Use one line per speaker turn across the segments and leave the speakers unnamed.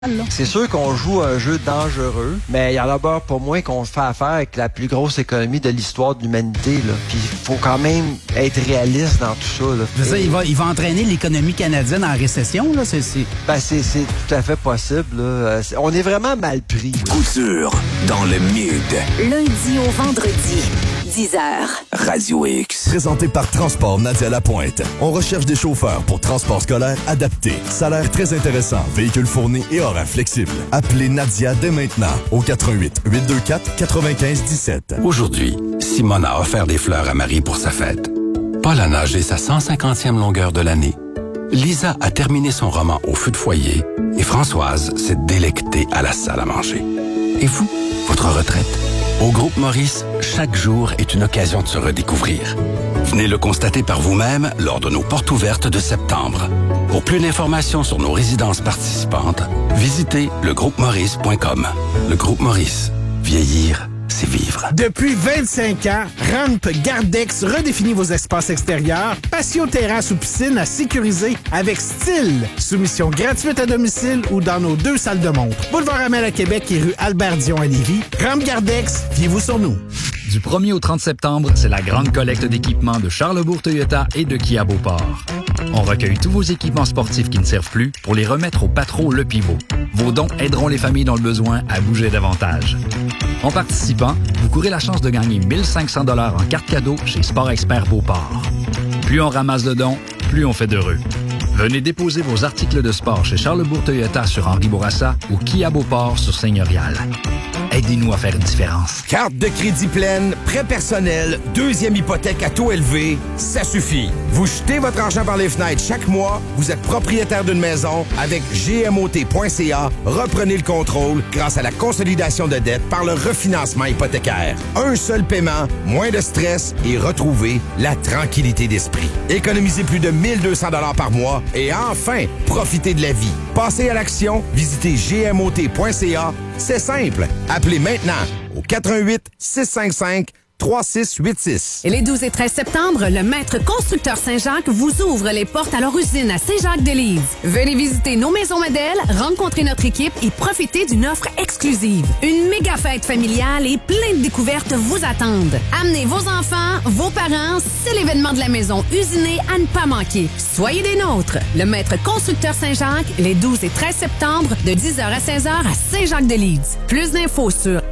C'est sûr qu'on joue un jeu dangereux, mais il y en a pas moins qu'on fait affaire avec la plus grosse économie de l'histoire de l'humanité. Là. Puis il faut quand même être réaliste dans tout ça. Là.
Je veux dire, il va entraîner l'économie canadienne en récession, là. C'est
tout à fait possible. Là. On est vraiment mal pris. Là.
Couture dans le mid.
Lundi au vendredi, 10h.
Radio X. Présenté par Transport Nadia Lapointe. On recherche des chauffeurs pour transport scolaire adapté. Salaire très intéressant. Véhicule fourni et horaire flexible. Appelez Nadia dès maintenant au 88 824 95 17.
Aujourd'hui, Simone a offert des fleurs à Marie pour sa fête. Paul a nagé sa 150e longueur de l'année. Lisa a terminé son roman au feu de foyer et Françoise s'est délectée à la salle à manger. Et vous, votre retraite? Au Groupe Maurice, chaque jour est une occasion de se redécouvrir. Venez le constater par vous-même lors de nos portes ouvertes de septembre. Pour plus d'informations sur nos résidences participantes, visitez legroupeMaurice.com. Le Groupe Maurice. Vieillir, c'est vivre.
Depuis 25 ans, Rampe Gardex redéfinit vos espaces extérieurs, patio, terrasse ou piscine à sécuriser avec style. Soumission gratuite à domicile ou dans nos 2 salles de montre. Boulevard Amel à Québec et rue Albert-Dion à Lévis. Rampe Gardex, fiez-vous sur nous.
Du 1er au 30 septembre, c'est la grande collecte d'équipements de Charlesbourg Toyota et de Kia Beauport. On recueille tous vos équipements sportifs qui ne servent plus pour les remettre au Patro Le Pivot. Vos dons aideront les familles dans le besoin à bouger davantage. En participant, vous courez la chance de gagner 1 500 $ en carte cadeau chez Sport Expert Beauport. Plus on ramasse de dons, plus on fait d'heureux. Venez déposer vos articles de sport chez Charlesbourg Toyota sur Henri Bourassa ou Kia Beauport sur Seigneurial. Aidez-nous à faire une différence.
Carte de crédit pleine, prêt personnel, 2e hypothèque à taux élevé, ça suffit. Vous jetez votre argent par les fenêtres chaque mois, vous êtes propriétaire d'une maison, avec gmot.ca, reprenez le contrôle grâce à la consolidation de dettes par le refinancement hypothécaire. Un seul paiement, moins de stress et retrouvez la tranquillité d'esprit. Économisez plus de 1 200 $ par mois et enfin, profitez de la vie. Passez à l'action, visitez gmot.ca. C'est simple. Appelez maintenant au 88 655 3686.
Et les 12 et 13 septembre, le Maître Constructeur Saint-Jacques vous ouvre les portes à leur usine à Saint-Jacques-de-Lise. Venez visiter nos maisons modèles, rencontrer notre équipe et profiter d'une offre exclusive. Une méga fête familiale et plein de découvertes vous attendent. Amenez vos enfants, vos parents, c'est l'événement de la maison usinée à ne pas manquer. Soyez des nôtres. Le Maître Constructeur Saint-Jacques, les 12 et 13 septembre, de 10h à 16h à Saint-Jacques-de-Lise. Plus d'infos sur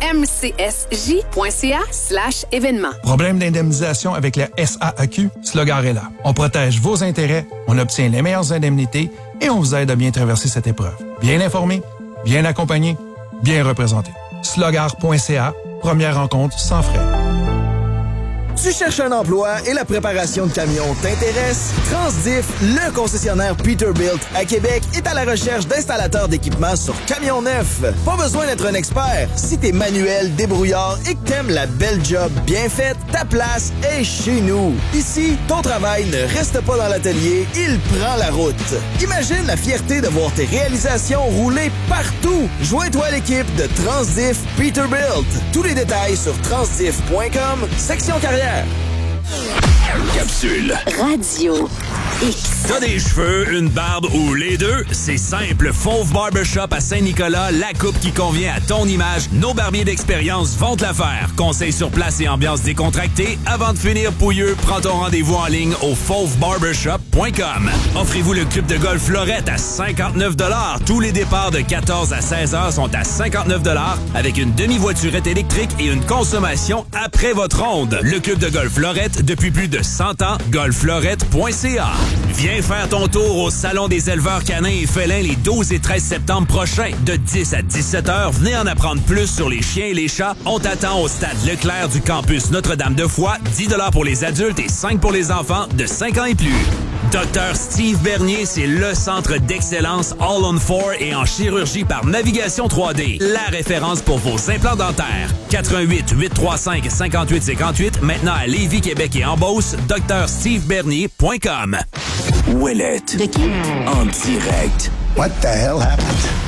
mcsj.ca/événement.
Problème d'indemnisation avec la SAAQ? Slogar est là. On protège vos intérêts, on obtient les meilleures indemnités et on vous aide à bien traverser cette épreuve. Bien informé, bien accompagné, bien représenté. Slogar.ca, première rencontre sans frais.
Tu cherches un emploi et la préparation de camions t'intéresse? Transdiff, le concessionnaire Peterbilt à Québec, est à la recherche d'installateurs d'équipements sur camions neufs. Pas besoin d'être un expert. Si t'es manuel, débrouillard et que t'aimes la belle job bien faite, ta place est chez nous. Ici, ton travail ne reste pas dans l'atelier, il prend la route. Imagine la fierté de voir tes réalisations rouler partout. Joins-toi à l'équipe de Transdiff Peterbilt. Tous les détails sur transdiff.com, section carrière.
Capsule.
Radio X.
T'as des cheveux, une barbe ou les deux? C'est simple. Fauve Barbershop à Saint-Nicolas, la coupe qui convient à ton image. Nos barbiers d'expérience vont te la faire. Conseils sur place et ambiance décontractée. Avant de finir pouilleux, prends ton rendez-vous en ligne au fauvebarbershop.com. Offrez-vous le club de golf Florette à 59 $. Tous les départs de 14 à 16 heures sont à 59 $ avec une demi-voiturette électrique et une consommation après votre ronde. Le club de golf Florette depuis plus de 100 ans. golfflorette.ca. Viens faire ton tour au Salon des éleveurs canins et félins les 12 et 13 septembre prochains. De 10 à 17 heures, venez en apprendre plus sur les chiens et les chats. On t'attend au stade Leclerc du campus Notre-Dame-de-Foy. 10 $ pour les adultes et 5 pour les enfants de 5 ans et plus. Dr Steve Bernier, c'est le centre d'excellence All-on-4 et en chirurgie par navigation 3D. La référence pour vos implants dentaires. 88 835 58 58. Maintenant à Lévis, Québec et en Beauce. drstevebernier.com.
Ouellette.
De qui?
En direct.
What the hell happened?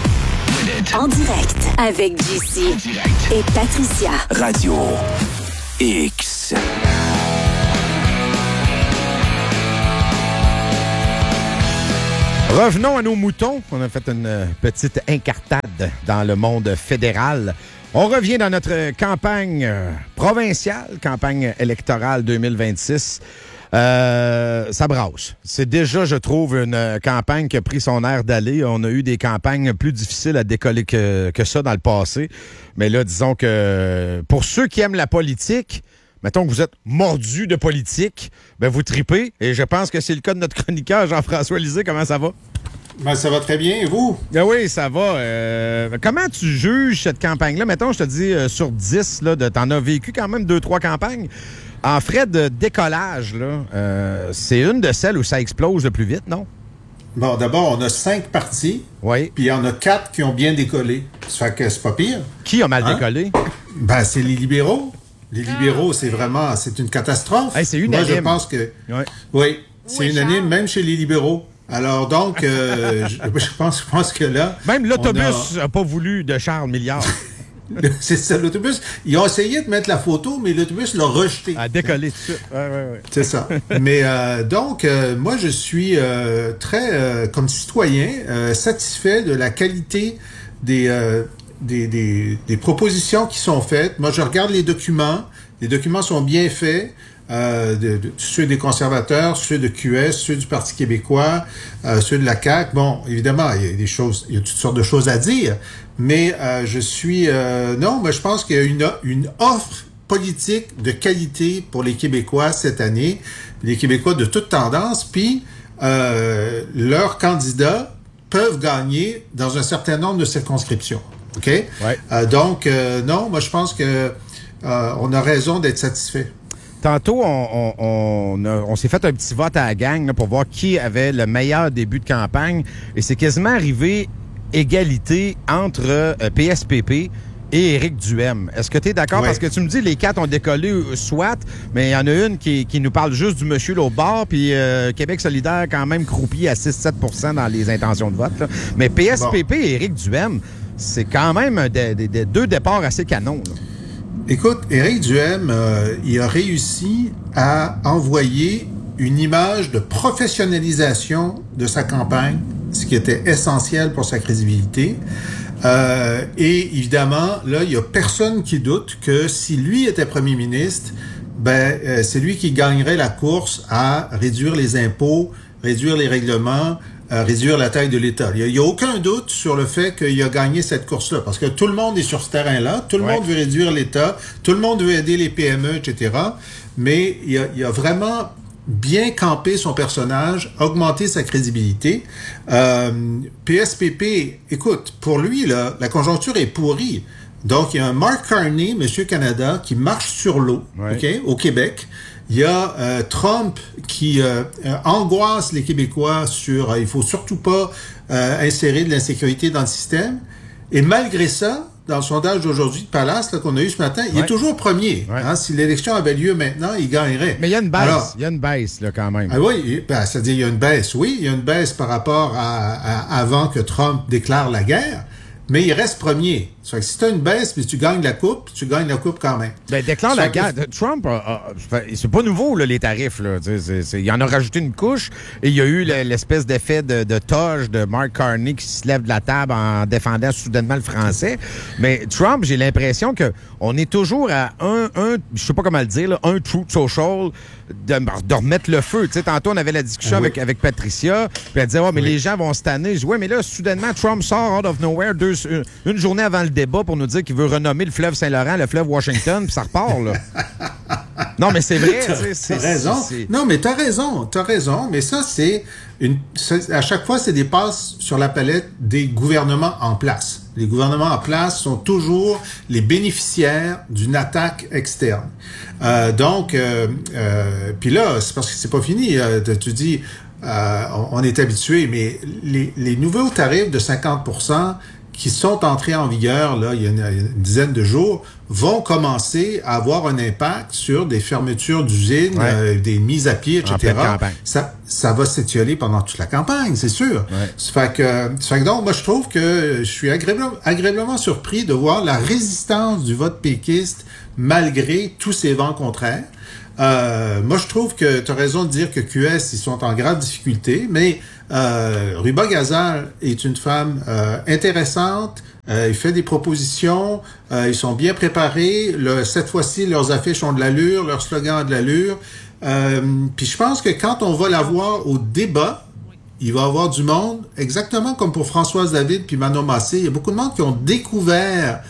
En direct avec JC et Patricia.
Radio X.
Revenons à nos moutons. On a fait une petite incartade dans le monde fédéral. On revient dans notre campagne provinciale, campagne électorale 2026. Ça brasse. C'est déjà, je trouve, une campagne qui a pris son air d'aller. On a eu des campagnes plus difficiles à décoller que ça dans le passé. Mais là, disons que pour ceux qui aiment la politique, mettons que vous êtes mordu de politique, ben vous tripez. Et je pense que c'est le cas de notre chroniqueur, Jean-François Lisée. Comment ça va?
Ben, ça va très bien, et vous?
Ben oui, ça va. Comment tu juges cette campagne-là? Mettons, je te dis, sur 10, là, t'en as vécu quand même 2-3 campagnes. En frais de décollage, là, c'est une de celles où ça explose le plus vite, non?
Bon, d'abord, on a 5 partis.
Oui.
Puis il y en a 4 qui ont bien décollé. Ça fait que c'est pas pire.
Qui a mal décollé?
Ben, c'est les libéraux. Les libéraux, c'est une catastrophe.
Hey, c'est unanime.
Moi, je pense que... Oui, c'est unanime, même chez les libéraux. Alors, donc, je pense que là...
Même l'autobus n'a pas voulu de Charles Milliard.
C'est ça, l'autobus. Ils ont essayé de mettre la photo, mais l'autobus l'a rejeté.
A décollé tout de suite. Ouais.
C'est ça. Mais donc, moi, je suis très, comme citoyen, satisfait de la qualité des propositions qui sont faites. Moi, je regarde les documents. Les documents sont bien faits. Ceux des conservateurs, ceux de QS, ceux du Parti québécois, ceux de la CAQ. Bon, évidemment, il y a toutes sortes de choses à dire, mais je pense qu'il y a une offre politique de qualité pour les Québécois cette année, les Québécois de toute tendance, puis leurs candidats peuvent gagner dans un certain nombre de circonscriptions. OK?
Ouais.
Donc, non, moi, je pense que on a raison d'être satisfait.
Tantôt, on s'est fait un petit vote à la gang là, pour voir qui avait le meilleur début de campagne. Et c'est quasiment arrivé égalité entre PSPP et Éric Duhem. Est-ce que tu es d'accord?
Ouais.
Parce que tu me dis les 4 ont décollé, soit, mais il y en a une qui nous parle juste du monsieur l'autre bord, puis Québec solidaire quand même croupit à 6-7% dans les intentions de vote. Là. Mais PSPP et Éric Duhem, c'est quand même des 2 départs assez canons. Là.
Écoute, Éric Duhem, il a réussi à envoyer une image de professionnalisation de sa campagne, ce qui était essentiel pour sa crédibilité. Et évidemment, là, il n'y a personne qui doute que si lui était premier ministre, c'est lui qui gagnerait la course à réduire les impôts, réduire les règlements, réduire la taille de l'État. Il n'y a aucun doute sur le fait qu'il a gagné cette course-là, parce que tout le monde est sur ce terrain-là, tout le monde veut réduire l'État, tout le monde veut aider les PME, etc. Mais il a vraiment bien campé son personnage, augmenté sa crédibilité. PSPP, écoute, pour lui, là, la conjoncture est pourrie. Donc, il y a un Mark Carney, Monsieur Canada, qui marche sur l'eau, au Québec. Il y a Trump qui angoisse les Québécois sur il faut surtout pas insérer de l'insécurité dans le système. Et malgré ça, dans le sondage d'aujourd'hui de Palace là, qu'on a eu ce matin, il est toujours premier. Hein, si l'élection avait lieu maintenant, il gagnerait.
Mais il y a une baisse. Alors, il y a une baisse là, quand même.
Ah oui, c'est-à-dire il y a une baisse. Oui, il y a une baisse par rapport à avant que Trump déclare la guerre. Mais il reste premier. Ça fait que si tu as une baisse, puis tu gagnes la coupe quand même.
Ben, déclare la guerre. Trump, c'est pas nouveau, là, les tarifs. Là. Il en a rajouté une couche et il y a eu l'espèce d'effet de toge de Mark Carney qui se lève de la table en défendant soudainement le français. Mais Trump, j'ai l'impression que on est toujours à je sais pas comment le dire, là, un truth social de remettre le feu. Tu sais, tantôt, on avait la discussion avec Patricia, puis elle disait, mais les gens vont se tanner. Je dis, mais là, soudainement, Trump sort out of nowhere une journée avant le débat pour nous dire qu'il veut renommer le fleuve Saint-Laurent le fleuve Washington, puis ça repart, là. Non, mais c'est vrai.
T'as raison. Non, mais t'as raison. Mais ça, à chaque fois, c'est des passes sur la palette des gouvernements en place. Les gouvernements en place sont toujours les bénéficiaires d'une attaque externe. Puis là, c'est parce que c'est pas fini. Tu dis, on est habitué, mais les nouveaux tarifs de 50% qui sont entrés en vigueur là, il y a une dizaine de jours, vont commencer à avoir un impact sur des fermetures d'usines, des mises à pied, etc. Ça va s'étioler pendant toute la campagne, c'est sûr. Ça fait que donc, moi, je trouve que je suis agréablement surpris de voir la résistance du vote péquiste malgré tous ces vents contraires. Moi, je trouve que tu as raison de dire que QS, ils sont en grande difficulté, mais Ruba Gazal est une femme intéressante. Il fait des propositions. Ils sont bien préparés. Cette fois-ci, leurs affiches ont de l'allure, leur slogan a de l'allure. Puis je pense que quand on va la voir au débat, il va y avoir du monde, exactement comme pour Françoise David puis Manon Massé. Il y a beaucoup de monde qui ont découvert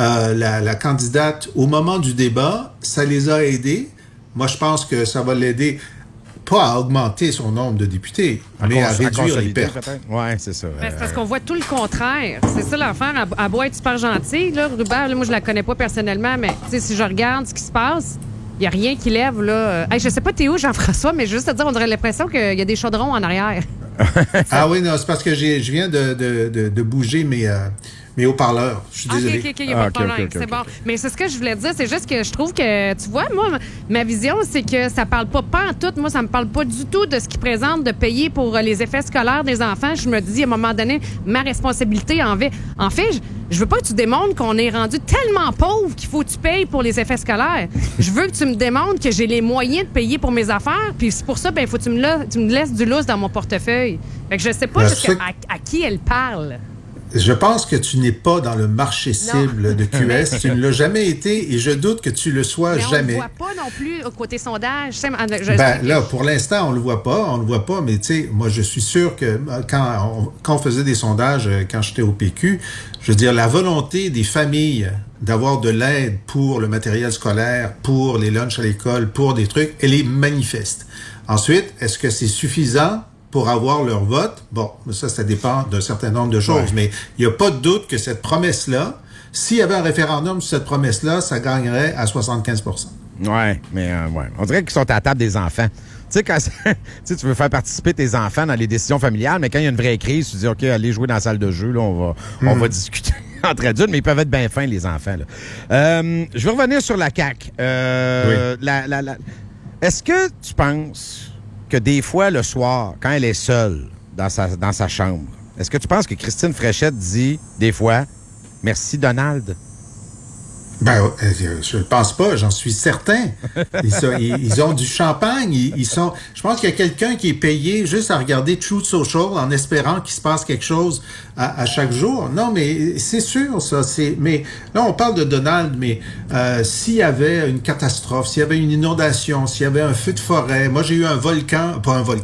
la candidate au moment du débat. Ça les a aidés. Moi, je pense que ça va l'aider, pas à augmenter son nombre de députés, mais à réduire les pertes.
Oui, c'est ça.
C'est parce qu'on voit tout le contraire. C'est ça l'affaire. Elle doit être super gentille. Là, Ruba, là, moi, je la connais pas personnellement, mais si je regarde ce qui se passe, il n'y a rien qui lève. Là. Je sais pas t'es où, Jean-François, mais juste te dire, on aurait l'impression qu'il y a des chaudrons en arrière.
Ah oui, non, c'est parce que je viens de bouger mes haut-parleurs. Je suis désolé.
OK, il n'y a pas de problème. C'est bon. Mais c'est ce que je voulais dire. C'est juste que je trouve que, tu vois, moi, ma vision, c'est que ça parle pas en tout. Moi, ça me parle pas du tout de ce qu'ils présentent de payer pour les effets scolaires des enfants. Je me dis, à un moment donné, ma responsabilité en fait, je veux pas que tu démontres qu'on est rendu tellement pauvre qu'il faut que tu payes pour les effets scolaires. Je veux que tu me démontres que j'ai les moyens de payer pour mes affaires. Puis c'est pour ça, il faut que tu me laisses du lousse dans mon portefeuille. Fait que je sais pas à qui elle parle.
Je pense que tu n'es pas dans le marché cible de QS. Tu ne l'as jamais été et je doute que tu le sois jamais.
On ne le voit pas non plus au côté sondage.
Là, pour l'instant, on le voit pas, mais tu sais, moi, je suis sûr que quand on faisait des sondages, quand j'étais au PQ, je veux dire, la volonté des familles d'avoir de l'aide pour le matériel scolaire, pour les lunchs à l'école, pour des trucs, elle est manifeste. Ensuite, est-ce que c'est suffisant pour avoir leur vote? Bon, ça dépend d'un certain nombre de choses, mais il n'y a pas de doute que cette promesse-là, s'il y avait un référendum sur cette promesse-là, ça gagnerait à 75 %.
Oui, mais on dirait qu'ils sont à la table des enfants. Tu sais, quand tu veux faire participer tes enfants dans les décisions familiales, mais quand il y a une vraie crise, tu dis, OK, allez jouer dans la salle de jeu, là, on va discuter entre adultes, mais ils peuvent être bien fins, les enfants. Là. Je vais revenir sur la CAQ. Est-ce que tu penses que des fois, le soir, quand elle est seule dans sa chambre, est-ce que tu penses que Christine Fréchette dit, des fois, « Merci, Donald » ?
Je ne pense pas, j'en suis certain. Ils ont du champagne. Je pense qu'il y a quelqu'un qui est payé juste à regarder Truth Social en espérant qu'il se passe quelque chose à chaque jour. Non, mais c'est sûr, ça. Mais là, on parle de Donald, mais s'il y avait une catastrophe, s'il y avait une inondation, s'il y avait un feu de forêt, moi, j'ai eu un volcan,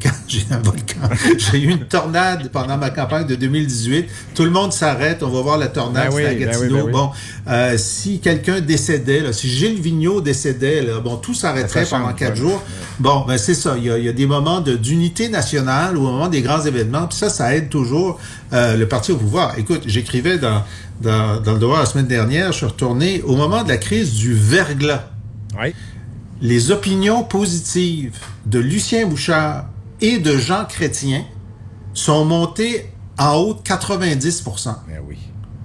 j'ai eu une tornade pendant ma campagne de 2018. Tout le monde s'arrête, on va voir la tornade, c'est à Gatineau. Bon, si quelqu'un décédait, là, si Gilles Vigneault décédait, là, bon, tout s'arrêterait pendant 4 jours. Bon, c'est ça. Il y a des moments d'unité nationale ou au moment des grands événements, puis ça aide toujours le parti au pouvoir. Écoute, j'écrivais dans le Devoir la semaine dernière, je suis retourné au moment de la crise du verglas.
Oui.
Les opinions positives de Lucien Bouchard et de Jean Chrétien sont montées en haut de 90 %.
Ben oui.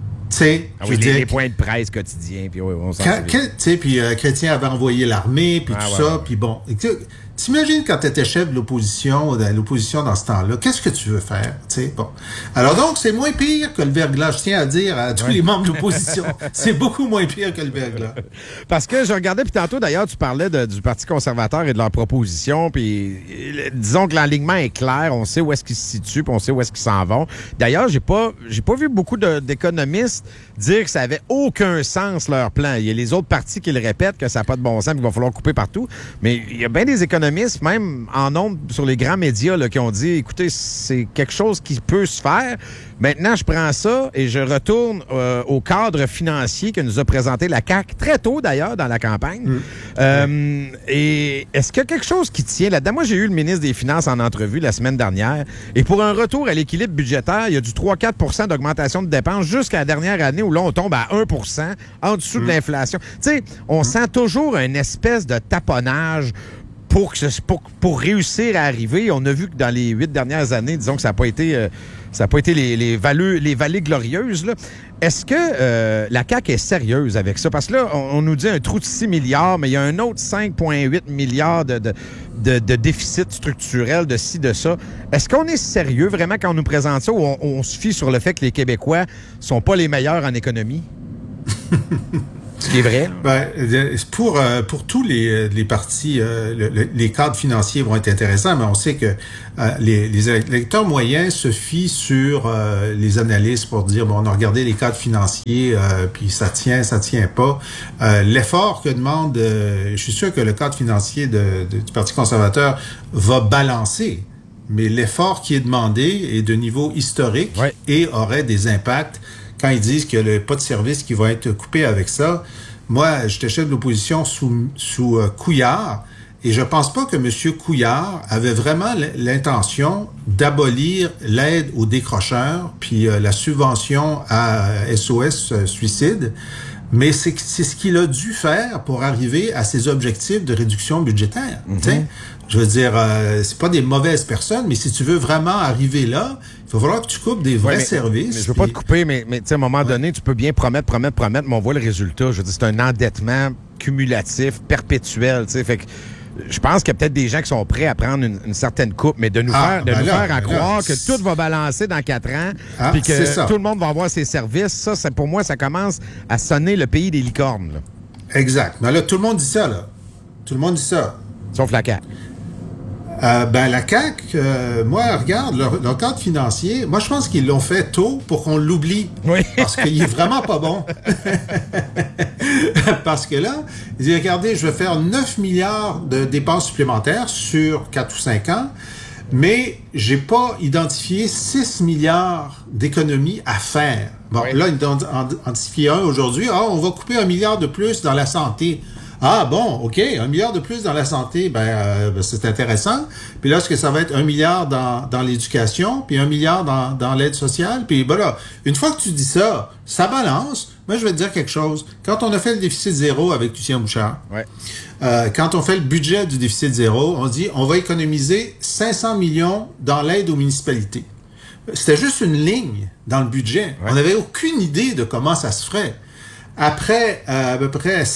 Les
points de presse quotidiens, puis on s'en
puis Chrétien avait envoyé l'armée, puis puis bon. T'imagines quand tu étais chef de l'opposition dans ce temps-là, qu'est-ce que tu veux faire? Bon. Alors donc, c'est moins pire que le verglas. Je tiens à dire à tous les membres de l'opposition, c'est beaucoup moins pire que le verglas.
Parce que je regardais, puis tantôt, d'ailleurs, tu parlais du Parti conservateur et de leurs propositions, puis disons que l'alignement est clair, on sait où est-ce qu'ils se situent, puis on sait où est-ce qu'ils s'en vont. D'ailleurs, j'ai pas vu beaucoup d'économistes dire que ça avait aucun sens, leur plan. Il y a les autres partis qui le répètent, que ça n'a pas de bon sens, qu'il va falloir couper partout. Mais il y a bien des économistes, même en nombre sur les grands médias, là, qui ont dit, écoutez, c'est quelque chose qui peut se faire. Maintenant, je prends ça et je retourne au cadre financier que nous a présenté la CAQ, très tôt d'ailleurs dans la campagne. Et est-ce qu'il y a quelque chose qui tient là-dedans? Moi, j'ai eu le ministre des Finances en entrevue la semaine dernière. Et pour un retour à l'équilibre budgétaire, il y a du 3-4 % d'augmentation de dépenses jusqu'à la dernière année où là, on tombe à 1 % en dessous de l'inflation. Tu sais, on sent toujours une espèce de taponnage pour réussir à arriver. On a vu que dans les 8 dernières années, disons que ça n'a pas été les vallées glorieuses, là. Est-ce que la CAQ est sérieuse avec ça? Parce que là, on nous dit un trou de 6 milliards, mais il y a un autre 5,8 milliards de déficit structurel de ci, de ça. Est-ce qu'on est sérieux vraiment quand on nous présente ça ou on se fie sur le fait que les Québécois sont pas les meilleurs en économie? Ce qui est vrai.
Pour tous les partis, les cadres financiers vont être intéressants, mais on sait que les électeurs moyens se fient sur les analystes pour dire, bon, on a regardé les cadres financiers, puis ça tient pas. L'effort que demande, je suis sûr que le cadre financier du Parti conservateur va balancer, mais l'effort qui est demandé est de niveau historique et aurait des impacts. Quand ils disent qu'il n'y a pas de service qui va être coupé avec ça, moi, j'étais chef de l'opposition sous Couillard, et je pense pas que M. Couillard avait vraiment l'intention d'abolir l'aide aux décrocheurs, puis la subvention à SOS Suicide, mais c'est ce qu'il a dû faire pour arriver à ses objectifs de réduction budgétaire. Je veux dire, c'est pas des mauvaises personnes, mais si tu veux vraiment arriver là, il va falloir que tu coupes des vrais services.
Mais je veux pas te couper, mais tu sais, à un moment donné, tu peux bien promettre, mais on voit le résultat. Je veux dire, c'est un endettement cumulatif, perpétuel, tu sais. Fait que je pense qu'il y a peut-être des gens qui sont prêts à prendre une certaine coupe, mais de nous faire croire que tout va balancer dans 4 ans, puis que tout le monde va avoir ses services, ça, pour moi, ça commence à sonner le pays des licornes. Là.
Exact. Mais là, tout le monde dit ça, là. Tout le monde dit ça.
Sauf la CAQ.
La CAQ, moi, regarde, leur cadre financier, moi, je pense qu'ils l'ont fait tôt pour qu'on l'oublie.
Oui.
Parce qu'il est vraiment pas bon. Parce que là, ils disent, regardez, je vais faire 9 milliards de dépenses supplémentaires sur 4 ou 5 ans, mais j'ai pas identifié 6 milliards d'économies à faire. Bon, là, ils ont identifié un aujourd'hui. On va couper 1 milliard de plus dans la santé. Ah bon, OK, 1 milliard de plus dans la santé, c'est intéressant. Puis là, est-ce que ça va être 1 milliard dans l'éducation, puis 1 milliard dans l'aide sociale? Puis voilà, une fois que tu dis ça, ça balance. Moi, je vais te dire quelque chose. Quand on a fait le déficit zéro avec Lucien Bouchard, quand on fait le budget du déficit zéro, on dit on va économiser 500 millions dans l'aide aux municipalités. C'était juste une ligne dans le budget. On n'avait aucune idée de comment ça se ferait. Après à peu près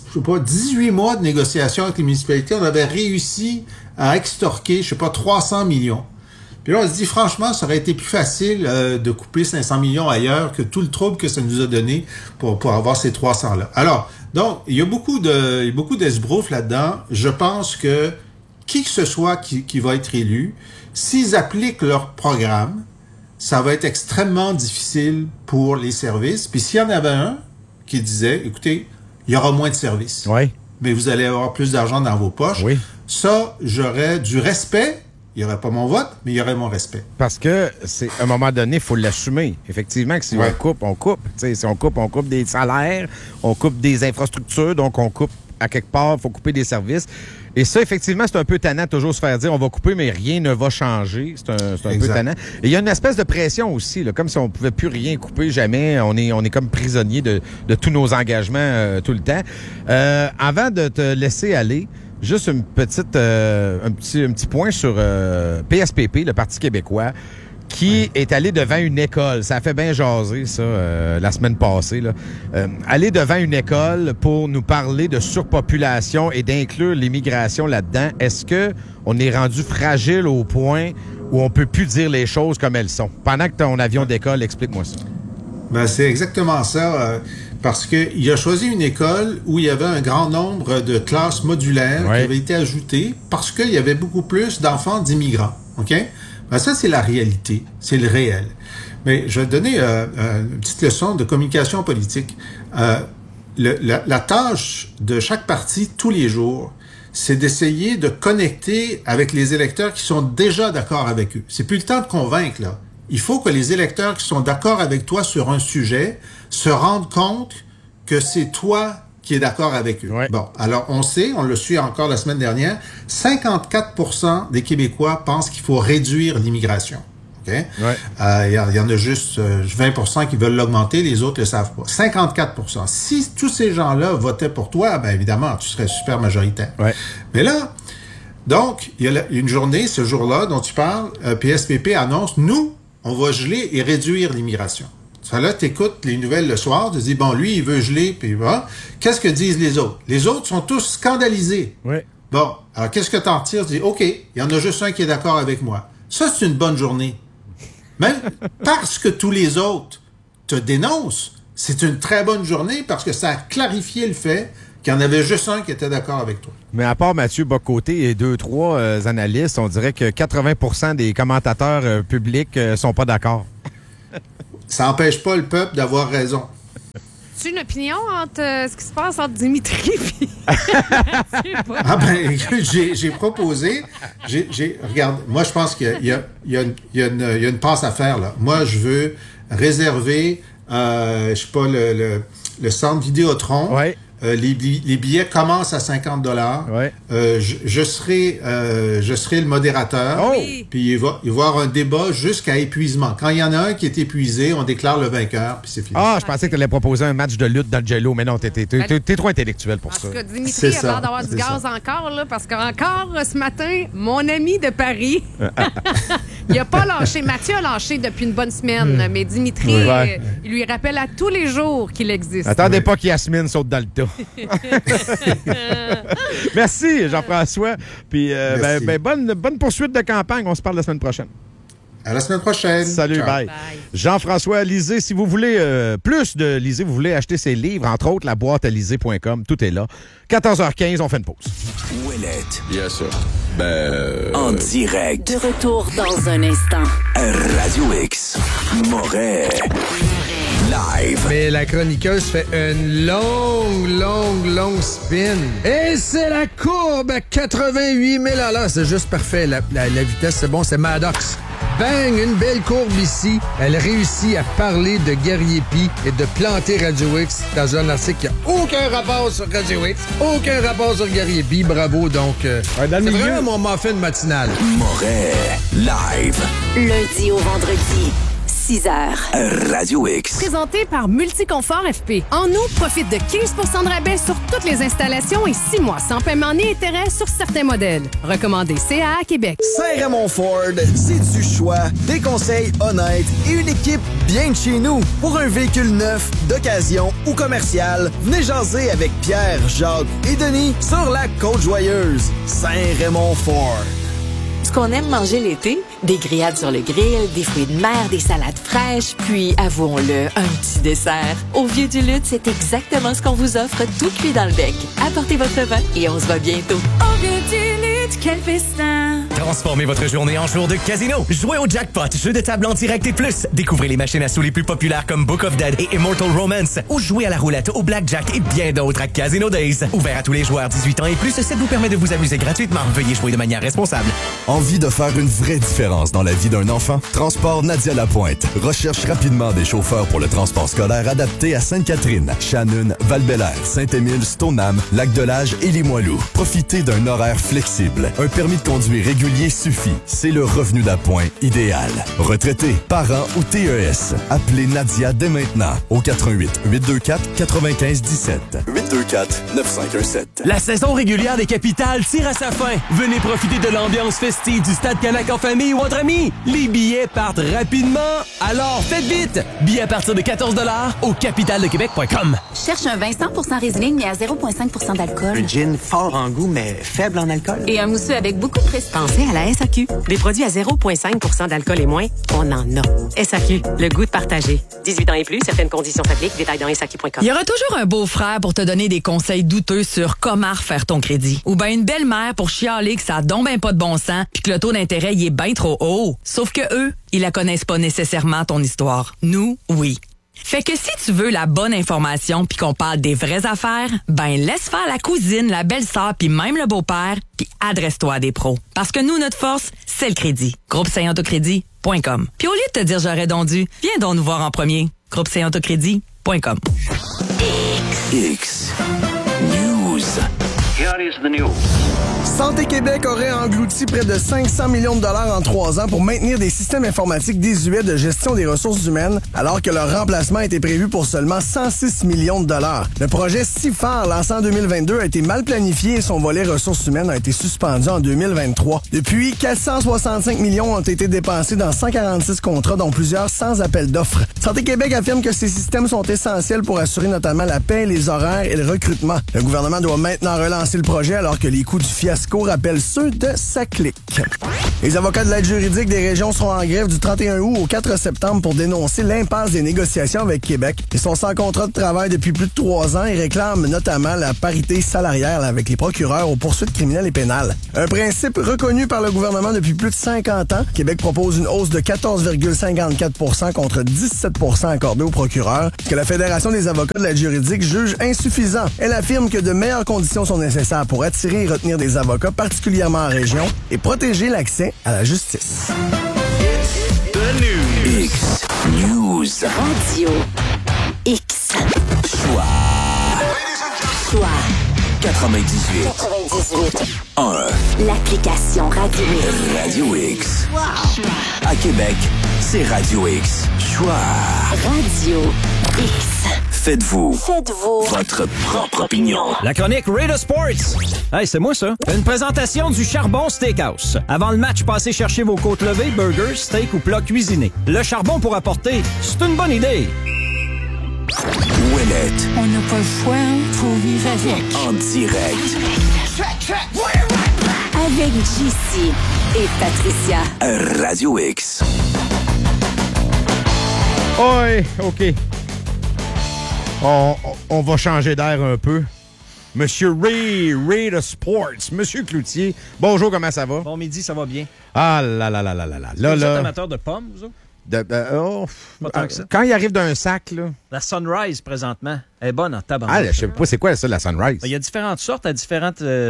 18 mois de négociations avec les municipalités, on avait réussi à extorquer, 300 millions. Puis là, on se dit, franchement, ça aurait été plus facile de couper 500 millions ailleurs que tout le trouble que ça nous a donné pour avoir ces 300-là. Alors, donc, il y a beaucoup d'esbroufs là-dedans. Je pense que qui que ce soit qui va être élu, s'ils appliquent leur programme, ça va être extrêmement difficile pour les services. Puis s'il y en avait un qui disait, écoutez, il y aura moins de services. Mais vous allez avoir plus d'argent dans vos poches. Ça, j'aurais du respect. Il n'y aurait pas mon vote, mais il y aurait mon respect.
Parce que, à un moment donné, il faut l'assumer. Effectivement, que si on coupe, on coupe. T'sais, si on coupe des salaires, on coupe des infrastructures, donc on coupe à quelque part, il faut couper des services. Et ça, effectivement, c'est un peu tannant de toujours se faire dire on va couper, mais rien ne va changer. C'est un peu tannant. Et il y a une espèce de pression aussi, là, comme si on ne pouvait plus rien couper jamais. On est comme prisonnier de tous nos engagements tout le temps. Avant de te laisser aller, juste une petite, un petit point sur PSPP, le Parti québécois, qui est allé devant une école. Ça a fait bien jaser, ça, la semaine passée. Là. Aller devant une école pour nous parler de surpopulation et d'inclure l'immigration là-dedans, est-ce que on est rendu fragile au point où on peut plus dire les choses comme elles sont? Pendant que ton avion d'école, explique-moi ça.
C'est exactement ça. Parce qu'il a choisi une école où il y avait un grand nombre de classes modulaires qui avaient été ajoutées parce qu'il y avait beaucoup plus d'enfants d'immigrants. OK? Ça, c'est la réalité. C'est le réel. Mais je vais te donner une petite leçon de communication politique. La tâche de chaque parti tous les jours, c'est d'essayer de connecter avec les électeurs qui sont déjà d'accord avec eux. C'est plus le temps de convaincre, là. Il faut que les électeurs qui sont d'accord avec toi sur un sujet se rendent compte que c'est toi qui es d'accord avec eux. Bon, alors on sait, on le suit encore la semaine dernière, 54% des Québécois pensent qu'il faut réduire l'immigration. Okay? Il y en a juste 20% qui veulent l'augmenter, les autres le savent pas. 54%. Si tous ces gens-là votaient pour toi, ben évidemment, tu serais super majoritaire. Mais là, donc, il y a une journée, ce jour-là dont tu parles, PSPP annonce, nous, on va geler et réduire l'immigration. Ça là, t'écoutes les nouvelles le soir, tu te dis, bon, lui, il veut geler, puis voilà. Qu'est-ce que disent les autres? Les autres sont tous scandalisés. Bon, alors qu'est-ce que t'en retires? Tu dis, OK, il y en a juste un qui est d'accord avec moi. Ça, c'est une bonne journée. Même parce que tous les autres te dénoncent, c'est une très bonne journée parce que ça a clarifié le fait qu'il y en avait juste un qui était d'accord avec toi.
Mais à part Mathieu Bocoté et 2-3 analystes, on dirait que 80% des commentateurs publics sont pas d'accord.
Ça n'empêche pas le peuple d'avoir raison.
Tu as une opinion entre ce qui se passe entre Dimitri et
Ah ben, j'ai proposé. Regarde, moi, je pense qu'il y a une passe à faire, là. Moi, je veux réserver, je sais pas, le centre Vidéotron.
Ouais.
Les billets commencent à 50 $.
Ouais.
Je serai le modérateur.
Oh!
Puis il va y avoir un débat jusqu'à épuisement. Quand il y en a un qui est épuisé, on déclare le vainqueur, puis c'est fini.
Ah, je pensais que tu allais proposer un match de lutte dans le jello, mais non, t'es trop intellectuel pour ça.
En tout cas, Dimitri a l'air d'avoir du gaz encore, là, parce qu'encore ce matin, mon ami de Paris, il a pas lâché. Mathieu a lâché depuis une bonne semaine, mais Dimitri, il lui rappelle à tous les jours qu'il existe.
Attendez pas qu'Yasmine saute dans le tas. Merci, Jean-François. Puis bonne poursuite de campagne. On se parle la semaine prochaine.
À la semaine prochaine.
Salut, bye. Jean-François Lisée, si vous voulez plus de Lisée, vous voulez acheter ses livres, entre autres, la boîte à lisée.com, tout est là. 14h15, on fait une pause.
Ouellette.
Yes, sir.
En direct.
De retour dans un instant.
Radio X. Moret. Live.
Mais la chroniqueuse fait une longue spin. Et c'est la courbe à 88 000 $. C'est juste parfait. La vitesse, c'est bon. C'est Maddox. Bang! Une belle courbe ici. Elle réussit à parler de Guerrier Py et de planter Radio X dans un article qui n'a aucun rapport sur Radio X, aucun rapport sur Guerrier Py. Bravo. Donc, c'est vraiment mon muffin matinal.
Moret. Live.
Lundi au vendredi. 6h.
Radio X.
Présenté par Multiconfort FP. En août, profite de 15 % de rabais sur toutes les installations et 6 mois sans paiement ni intérêt sur certains modèles. Recommandé CAA Québec.
Saint-Raymond Ford, c'est du choix, des conseils honnêtes et une équipe bien de chez nous. Pour un véhicule neuf, d'occasion ou commercial, venez jaser avec Pierre, Jacques et Denis sur la Côte-Joyeuse. Saint-Raymond Ford.
Ce qu'on aime manger l'été, des grillades sur le grill, des fruits de mer, des salades fraîches, puis, avouons-le, un petit dessert. Au Vieux du Lutte, c'est exactement ce qu'on vous offre, tout cuit dans le bec. Apportez votre vin et on se voit bientôt. Au Vieux du Lutte, quel festin!
Transformez votre journée en jour de casino. Jouez au jackpot, jeu de table en direct et plus. Découvrez les machines à sous les plus populaires comme Book of Dead et Immortal Romance. Ou jouez à la roulette, au blackjack et bien d'autres à Casino Days. Ouvert à tous les joueurs 18 ans et plus, ça vous permet de vous amuser gratuitement. Veuillez jouer de manière responsable.
Envie de faire une vraie différence dans la vie d'un enfant? Transport Nadia Lapointe recherche rapidement des chauffeurs pour le transport scolaire adapté à Sainte-Catherine, Shannon, Val-Bélair, Saint-Émile, Stoneham, Lac-de-L'Âge et Limoilou. Profitez d'un horaire flexible. Un permis de conduire régulier suffit. C'est le revenu d'appoint idéal. Retraités, parents ou TES, appelez Nadia dès maintenant au 88 824 95 17 824 9517.
La saison régulière des capitales tire à sa fin. Venez profiter de l'ambiance festive du Stade Canac en famille ou entre amis. Les billets partent rapidement, alors faites vite. Billets à partir de 14 $ au capitaledequebec.com.
Cherche un vin 100% Riesling, mais à 0,5 % d'alcool.
Un gin fort en goût, mais faible en alcool.
Et un mousseux avec beaucoup de prestige.
Pensez à la SAQ. Des produits à 0,5 % d'alcool et moins, on en a. SAQ, le goût de partager. 18 ans et plus, certaines conditions s'appliquent. Détails dans SAQ.com.
Il y aura toujours un beau-frère pour te donner des conseils douteux sur comment refaire ton crédit. Ou bien une belle-mère pour chialer que ça a donc ben pas de bon sens puis que le taux d'intérêt il est bien trop haut. Sauf que eux, ils la connaissent pas nécessairement ton histoire. Nous, oui. Fait que si tu veux la bonne information puis qu'on parle des vraies affaires, ben laisse faire la cousine, la belle-sœur puis même le beau-père puis adresse-toi à des pros. Parce que nous, notre force, c'est le crédit. GroupeSaintAutocrédit.com. Puis au lieu de te dire j'aurais donc dû, viens donc nous voir en premier. GroupeSaintAutocrédit.com.
X News.
Here is the news.
Santé Québec aurait englouti près de 500 millions de dollars en 3 ans pour maintenir des systèmes informatiques désuets de gestion des ressources humaines, alors que leur remplacement était prévu pour seulement 106 millions de dollars. Le projet CIFAR, lancé en 2022, a été mal planifié et son volet ressources humaines a été suspendu en 2023. Depuis, 465 millions ont été dépensés dans 146 contrats, dont plusieurs sans appel d'offres. Santé Québec affirme que ces systèmes sont essentiels pour assurer notamment la paie, les horaires et le recrutement. Le gouvernement doit maintenant relancer le projet alors que les coûts du fiasco rappellent ceux de Saclic. Les avocats de l'aide juridique des régions seront en grève du 31 août au 4 septembre pour dénoncer l'impasse des négociations avec Québec. Ils sont sans contrat de travail depuis plus de 3 ans et réclament notamment la parité salariale avec les procureurs aux poursuites criminelles et pénales. Un principe reconnu par le gouvernement depuis plus de 50 ans. Québec propose une hausse de 14,54 contre 17 accordée aux procureurs, que la Fédération des avocats de l'aide juridique juge insuffisant. Elle affirme que de meilleures conditions sont nécessaires pour attirer et retenir des avocats, particulièrement en région, et protéger l'accès à la justice.
X News.
Radio X.
Choix. 98. 1.
L'application Radio X.
Radio X. À Québec, c'est Radio X. Choix.
Radio X.
Faites-vous votre propre opinion.
La chronique Raider Sports. Hey, c'est moi ça. Une présentation du Charbon Steakhouse. Avant le match, passez chercher vos côtes levées, burgers, steak ou plats cuisinés. Le charbon pour apporter, c'est une bonne idée.
Ouellette.
On n'a pas le choix, faut vivre avec.
En direct.
Avec JC et Patricia.
Radio X.
Ouais, OK. On va changer d'air un peu. Monsieur Ray de Sports. Monsieur Cloutier. Bonjour, comment ça va?
Bon midi, ça va bien.
Ah là là là là là là.
Vous êtes amateur de pommes, vous autres?
Pas tant que ça. Quand il arrive d'un sac, là.
La Sunrise, présentement, elle est bonne en tabarnak.
Ah, je sais pas, c'est quoi ça, la Sunrise?
Il y a différentes sortes à différents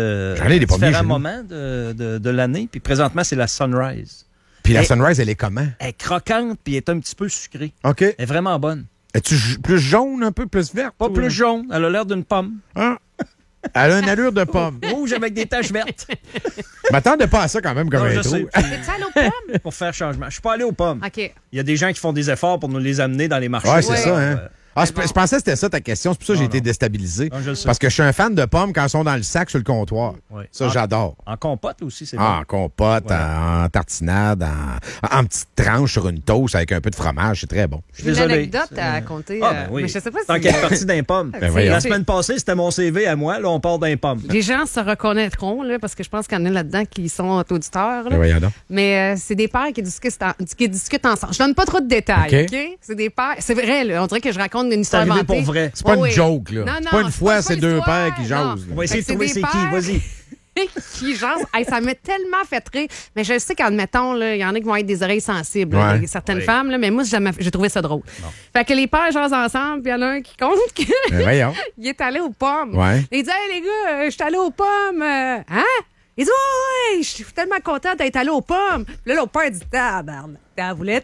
moments de l'année. Puis présentement, c'est la Sunrise.
Puis la Sunrise, elle est comment?
Elle est croquante, puis elle est un petit peu sucrée.
OK.
Elle est vraiment bonne.
Es-tu plus jaune, un peu plus verte?
Pas plus jaune. Elle a l'air d'une pomme.
Ah. Elle a une allure de pomme.
Rouge avec des taches vertes.
M'attendez pas à ça quand même comme intro.
T'es-tu allé aux pommes?
Pour faire changement. Je suis pas allé aux pommes.
OK.
Il y a des gens qui font des efforts pour nous les amener dans les marchés.
Ouais, c'est ça, hein? Je pensais que c'était ça ta question. C'est pour ça que j'ai été déstabilisé.
Non, je le sais.
Parce que je suis un fan de pommes quand elles sont dans le sac sur le comptoir.
Ouais.
Ça, j'adore.
En compote aussi, c'est bon.
En compote, en tartinade, en petites tranches sur une toast avec un peu de fromage. C'est très bon.
J'ai une anecdote à compter.
Ben oui.
Mais je sais pas si...
Tant qu'elle est partie d'un pomme. La semaine passée, c'était mon CV à moi. Là, on part d'un pomme.
Les gens se reconnaîtront, là, parce que je pense qu'il y en a là-dedans qui sont auditeurs. Là.
Voyons donc.
Mais c'est des pères qui discutent ensemble. Je donne pas trop de détails. OK? C'est des pères. C'est vrai, là, on dirait que je raconte une histoire inventée.
Vrai.
C'est pas une joke, là.
Non,
c'est pas une fois, c'est deux
histoire.
pères qui jasent.
On va essayer de trouver c'est qui. Vas-y.
Qui jasent. Hey, ça m'a tellement fait rire. Mais je sais qu'admettons, il y en a qui vont être des oreilles sensibles, là, certaines femmes, là, mais moi, j'ai trouvé ça drôle. Non. Fait que les pères jasent ensemble, puis il y en a un qui compte qu'il est allé aux pommes.
Ouais.
Il dit, hey, les gars, je suis allé aux pommes. Hein? Il dit, ouais, je suis tellement content d'être allé aux pommes. Puis là, l'autre père dit, tabarnak, t'as voulu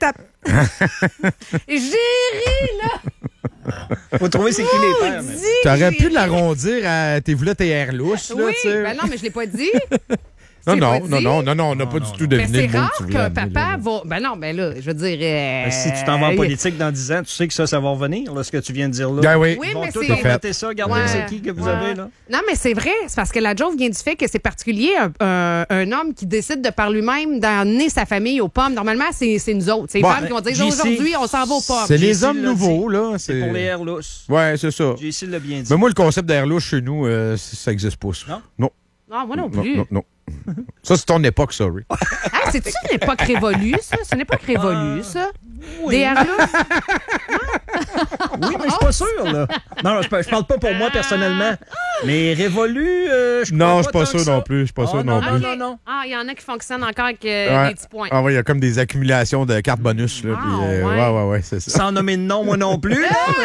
J'ai ri, là.
Faut trouver c'est qui les pères.
T'aurais pu l'arrondir à tes voulais tes airs louches, là,
oui,
tu sais.
Ben non, mais je l'ai pas dit.
Non, on n'a pas du tout deviné le
c'est
mot
rare
que tu voulais
qu'un
amener,
papa
là.
va... Ben non, ben là, je veux dire...
si tu t'en vas en politique dans 10 ans, tu sais que ça va revenir, là, ce que tu viens de dire là.
Ben oui.
Oui,
Ils vont
mais
tous
c'est...
noter ça, regardez c'est qui que vous avez, là.
Non, mais c'est vrai. C'est parce que la joke vient du fait que c'est particulier un homme qui décide de par lui-même d'emmener sa famille aux pommes. Normalement, c'est nous autres. C'est les femmes qui vont dire aujourd'hui, on s'en va aux pommes.
C'est les hommes nouveaux, là.
C'est pour les airs lousses.
Ouais, c'est ça.
JC l'a bien dit.
Mais moi, le concept d'air louche chez nous, ça n'existe pas.
Non?
Non.
Non, moi non plus.
Non. Ça, c'est ton époque, sorry.
Ah, c'est-tu une époque révolue, ça? C'est une époque révolue, ça?
Oui.
Des airs lousses?
Oui, mais je suis pas sûr, là. Non, je parle pas pour moi personnellement. Mais révolu, je crois
Non, je
pas
suis pas
tant que
sûr
ça.
non plus. Je suis pas sûr non plus.
Non.
Ah, il y en a qui fonctionnent encore avec des petits points.
Ah oui, il y a comme des accumulations de cartes bonus. Là, ouais, c'est ça.
Sans nommer de nom, moi non plus.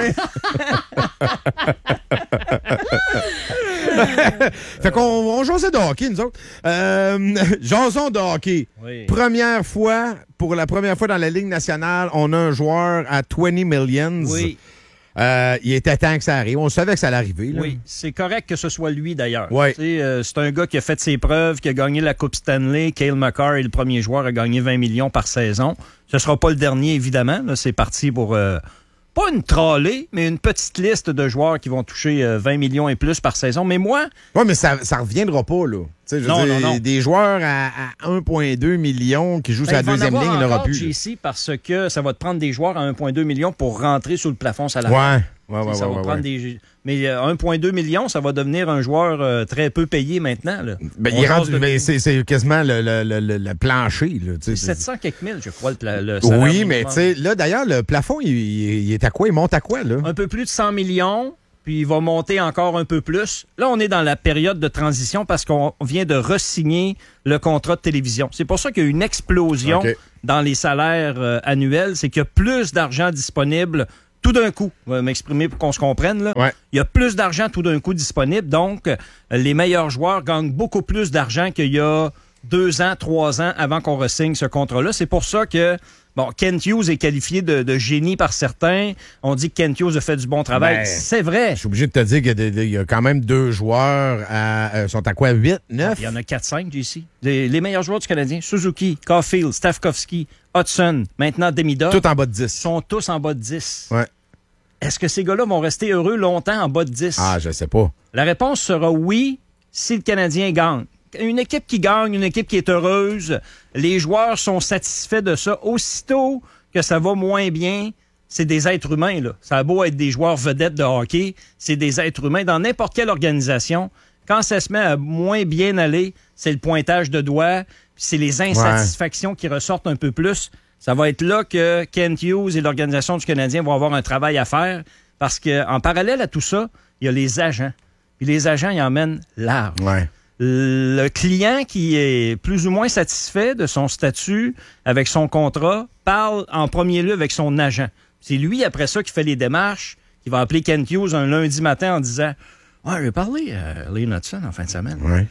Fait qu'on jasait de hockey, nous autres. Jason de hockey.
Oui.
Pour la première fois dans la Ligue nationale, on a un joueur à 20 millions.
Oui.
Il était temps que ça arrive. On savait que ça allait arriver. Là.
Oui, c'est correct que ce soit lui, d'ailleurs.
Oui.
C'est un gars qui a fait ses preuves, qui a gagné la Coupe Stanley. Cale Makar est le premier joueur à gagner 20 millions par saison. Ce ne sera pas le dernier, évidemment. Là, c'est parti pour... pas une trolley, mais une petite liste de joueurs qui vont toucher 20 millions et plus par saison. Mais moi...
Oui, mais ça reviendra pas, là. Non. Des joueurs à 1,2 million qui jouent sur la deuxième ligne, il n'y en aura plus.
Ici, parce que ça va te prendre des joueurs à 1,2 million pour rentrer sous le plafond salarial.
Ouais.
Ça va prendre des... Mais 1,2 million, ça va devenir un joueur très peu payé maintenant. Là.
C'est quasiment le plancher. Là,
c'est 700 quelques mille, je crois, le salaire.
Oui, mais là, d'ailleurs, le plafond, il est à quoi? Il monte à quoi? Là?
Un peu plus de 100 millions. Puis il va monter encore un peu plus. Là, on est dans la période de transition parce qu'on vient de re-signer le contrat de télévision. C'est pour ça qu'il y a une explosion dans les salaires annuels. C'est qu'il y a plus d'argent disponible tout d'un coup. Je vais m'exprimer pour qu'on se comprenne. Là.
Ouais.
Il y a plus d'argent tout d'un coup disponible. Donc, les meilleurs joueurs gagnent beaucoup plus d'argent qu'il y a 2 ans, 3 ans avant qu'on re-signe ce contrat-là. C'est pour ça que Kent Hughes est qualifié de génie par certains. On dit que Kent Hughes a fait du bon travail.
Ben,
c'est vrai.
Je suis obligé de te dire qu'il y a quand même 2 joueurs sont à quoi? 8, 9?
Il y en a 4-5 ici. Les meilleurs joueurs du Canadien, Suzuki, Caulfield, Stavkovski, Hudson, maintenant Demida.
Tout en bas de 10.
Sont tous en bas de 10.
Ouais.
Est-ce que ces gars-là vont rester heureux longtemps en bas de 10?
Ah, je sais pas.
La réponse sera oui si le Canadien gagne. Une équipe qui gagne, une équipe qui est heureuse, les joueurs sont satisfaits de ça. Aussitôt que ça va moins bien, c'est des êtres humains, là. Ça a beau être des joueurs vedettes de hockey, c'est des êtres humains. Dans n'importe quelle organisation, quand ça se met à moins bien aller, c'est le pointage de doigts, puis c'est les insatisfactions qui ressortent un peu plus. Ça va être là que Kent Hughes et l'organisation du Canadien vont avoir un travail à faire, parce qu'en parallèle à tout ça, il y a les agents. Puis les agents, ils emmènent large.
Ouais.
Le client qui est plus ou moins satisfait de son statut avec son contrat parle en premier lieu avec son agent. C'est lui, après ça, qui fait les démarches, qui va appeler Kent Hughes un lundi matin en disant « Ouais, j'ai parlé à Lee Hudson en fin de semaine.
Ouais.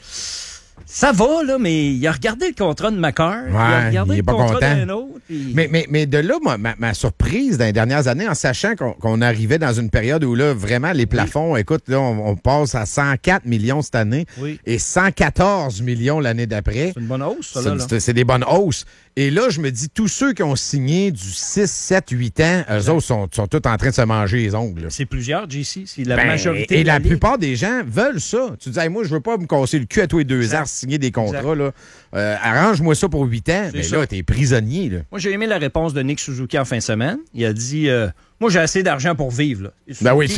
Ça va, là, mais il a regardé le contrat de Makar, il a regardé le contrat d'un autre. Puis...
Mais de là, ma surprise dans les dernières années, en sachant qu'on arrivait dans une période où là, vraiment, les plafonds, écoute, là, on passe à 104 millions cette année et 114 millions l'année d'après.
C'est une bonne hausse, ça, là.
C'est des bonnes hausses. Et là, je me dis, tous ceux qui ont signé du 6, 7, 8 ans, eux autres sont tous en train de se manger les ongles.
C'est plusieurs, JC. C'est la majorité.
Et la plupart des gens veulent ça. Tu dis, hey, moi, je veux pas me casser le cul à tous les 2 ans, signer des contrats. Là. Arrange-moi ça pour 8 ans. Mais là, t'es prisonnier. Là.
Moi, j'ai aimé la réponse de Nick Suzuki en fin de semaine. Il a dit, moi, j'ai assez d'argent pour vivre. Là.
Ben oui.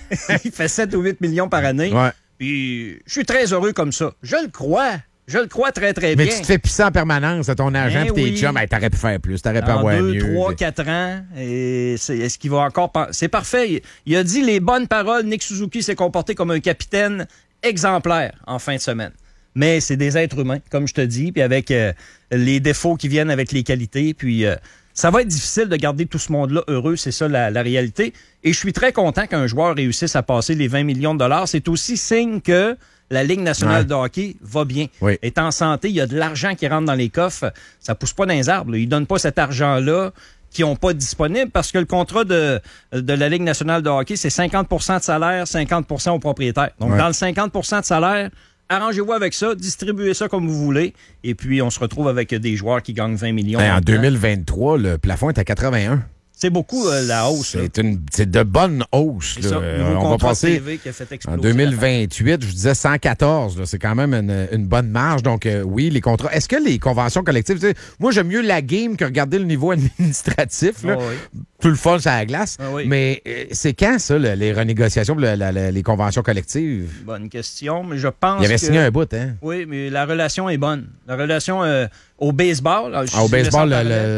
il fait 7 ou 8 millions par année.
Ouais.
Puis, je suis très heureux comme ça. Je le crois très, très bien.
Mais tu te fais pisser en permanence à ton agent et tes chums. T'aurais pu faire plus. T'aurais pu avoir mieux.
2, 3, 4 ans. Et est-ce qu'il va encore... C'est parfait. Il a dit les bonnes paroles. Nick Suzuki s'est comporté comme un capitaine exemplaire en fin de semaine. Mais c'est des êtres humains, comme je te dis, puis avec les défauts qui viennent avec les qualités. Puis ça va être difficile de garder tout ce monde-là heureux. C'est ça la réalité. Et je suis très content qu'un joueur réussisse à passer les 20 millions de dollars. C'est aussi signe que la Ligue nationale de hockey va bien.
Oui.
Est en santé, il y a de l'argent qui rentre dans les coffres. Ça pousse pas dans les arbres. Là. Ils donnent pas cet argent-là qui n'ont pas disponible parce que le contrat de la Ligue nationale de hockey, c'est 50 de salaire, 50 aux propriétaires. Donc, dans le 50 de salaire, arrangez-vous avec ça, distribuez ça comme vous voulez, et puis on se retrouve avec des joueurs qui gagnent 20 millions.
En 2023, le plafond est à 80.
C'est beaucoup la hausse.
C'est de bonnes hausses.
C'est ça,
on va passer
TV qui a fait exploser
en 2028, je disais 114. Là, c'est quand même une bonne marge. Donc, oui, les contrats. Est-ce que les conventions collectives... Moi, j'aime mieux la game que regarder le niveau administratif. Là. Tout le fun, c'est à la glace. Mais c'est quand, ça, les renégociations, les conventions collectives?
Bonne question, mais je pense
Il avait signé un bout, hein?
Oui, mais la relation est bonne. La relation au baseball...
au baseball,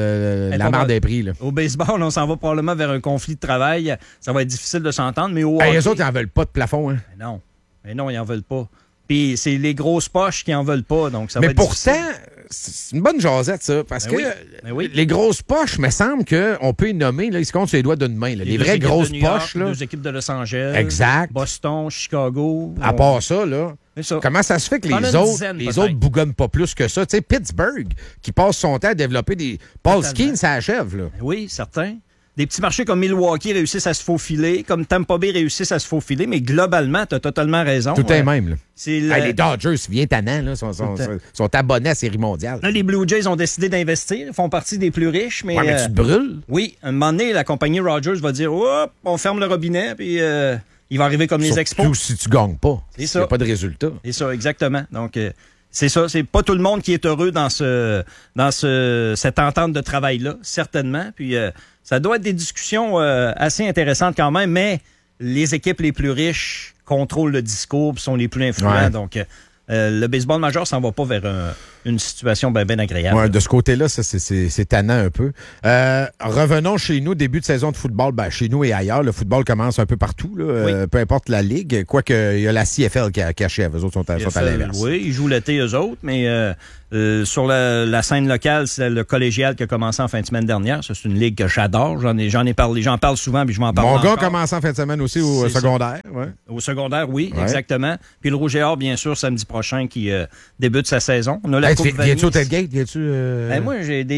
la marre des prix. Là.
Au baseball, on s'en va probablement vers un conflit de travail. Ça va être difficile de s'entendre, mais au hockey...
Les autres, ils n'en veulent pas de plafond. Hein?
Mais non, ils n'en veulent pas. Puis c'est les grosses poches qui n'en veulent pas, donc ça va être
pourtant,
difficile.
C'est une bonne jasette, ça, parce que les grosses poches, me semble qu'on peut y nommer, là, ils se comptent sur les doigts d'une main. Là. Les vraies grosses poches. Là.
2 équipes de Los Angeles.
Exact.
Boston, Chicago.
À part ça, là. Comment ça se fait que les autres bougonnent pas plus que ça? Tu sais, Pittsburgh, qui passe son temps à développer des... Paul Skeens, ça achève, là.
Oui, certain. Des petits marchés comme Milwaukee réussissent à se faufiler, comme Tampa Bay réussissent à se faufiler, mais globalement, tu as totalement raison.
Tout est même. Là.
Les
Dodgers, bien tannants, là, sont abonnés à la Série mondiale.
Là, les Blue Jays ont décidé d'investir, ils font partie des plus riches. Mais,
mais tu te brûles.
Oui, un moment donné, la compagnie Rogers va dire hop, on ferme le robinet, puis il va arriver comme les Expos.
Surtout si tu gagnes pas.
C'est
ça. Il n'y a pas de résultat.
C'est ça, exactement. Donc, c'est ça. C'est pas tout le monde qui est heureux dans cette entente de travail-là, certainement. Puis ça doit être des discussions assez intéressantes quand même, mais les équipes les plus riches contrôlent le discours puis sont les plus influents.
Ouais.
Donc, le baseball majeur s'en va pas vers une situation bien agréable.
Ouais, de ce côté-là, ça, c'est tannant un peu. Revenons chez nous, début de saison de football. Ben, chez nous et ailleurs, le football commence un peu partout, là, peu importe la ligue. Quoique, il y a la CFL qui achève. Eux autres sont à l'inverse.
Oui, ils jouent l'été, eux autres, mais sur la scène locale, c'est le collégial qui a commencé en fin de semaine dernière. Ça, c'est une ligue que j'adore. J'en ai parlé. J'en parle souvent, puis je m'en parle
Mon
encore.
gars commence en fin de semaine aussi au secondaire. Ouais.
Au secondaire, oui, exactement. Puis le Rouge et Or, bien sûr, samedi prochain, qui débute sa saison. On a la Coupe Vanier.
Viens-tu au tailgate?
Moi,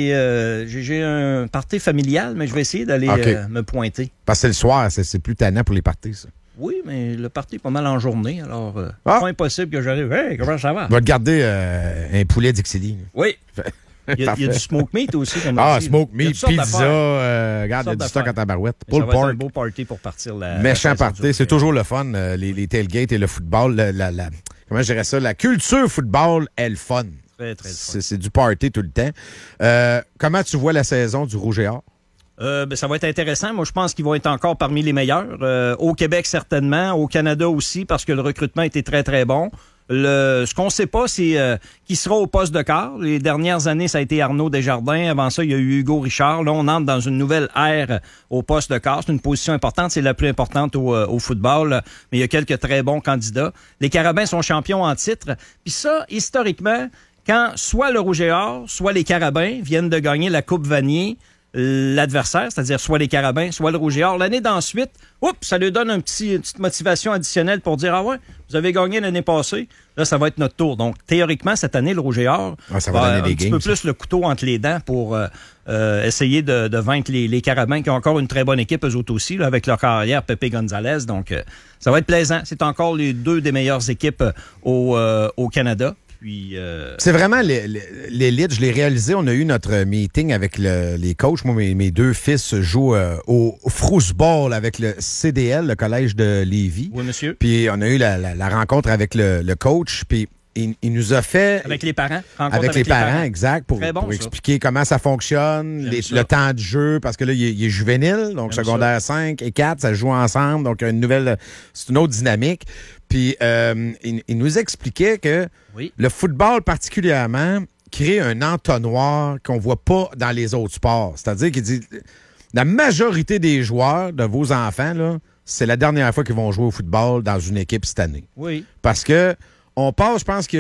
j'ai un party familial, mais je vais essayer d'aller me pointer.
Parce que c'est le soir, c'est plus tannant pour les parties, ça.
Oui, mais le party est pas mal en journée, alors pas impossible que j'arrive. Hey, comment ça va?
On va te garder un poulet Dixili.
Oui. Il y a du smoke meat aussi.
Smoke meat, pizza, regarde, il y a du stock en tabarouette.
Pulled pork. Ça va être un beau party pour partir la
méchant party, c'est toujours le fun, les tailgates et le football. Comment je dirais ça? La culture football est le fun.
Très, très fun.
C'est du party tout le temps. Comment tu vois la saison du Rouge et Or?
Ça va être intéressant. Moi, je pense qu'ils vont être encore parmi les meilleurs. Au Québec, certainement. Au Canada aussi, parce que le recrutement était très, très bon. Ce qu'on ne sait pas, c'est qui sera au poste de quart. Les dernières années, ça a été Arnaud Desjardins. Avant ça, il y a eu Hugo Richard. Là, on entre dans une nouvelle ère au poste de quart. C'est une position importante. C'est la plus importante au football. Mais il y a quelques très bons candidats. Les Carabins sont champions en titre. Puis ça, historiquement, quand soit le Rouge et Or, soit les Carabins viennent de gagner la Coupe Vanier, l'adversaire, c'est-à-dire soit les Carabins, soit le Rouge et Or. L'année d'ensuite, ça lui donne une petite motivation additionnelle pour dire « Ah ouais, vous avez gagné l'année passée, là, ça va être notre tour. » Donc, théoriquement, cette année, le Rouge et Or
ça va donner
un petit peu plus le couteau entre les dents pour essayer de vaincre les Carabins, qui ont encore une très bonne équipe, eux autres aussi, là, avec leur carrière Pepe Gonzalez. Donc, ça va être plaisant. C'est encore les deux des meilleures équipes au Canada. Puis,
c'est vraiment l'élite. Je l'ai réalisé. On a eu notre meeting avec les coachs. Moi, mes deux fils jouent au football avec le CDL, le collège de Lévis.
Oui, monsieur.
Puis on a eu la rencontre avec le coach. Puis il nous a fait...
Avec les parents.
Avec les parents, exact. Pour expliquer comment ça fonctionne, le temps de jeu. Parce que là, il est juvénile. Donc, secondaire 5 et 4, ça joue ensemble. Donc, c'est une autre dynamique. Puis, il nous expliquait que le football, particulièrement, crée un entonnoir qu'on voit pas dans les autres sports. C'est-à-dire qu'il dit, la majorité des joueurs de vos enfants, là, c'est la dernière fois qu'ils vont jouer au football dans une équipe cette année.
Oui.
Parce que on passe, je pense qu'il y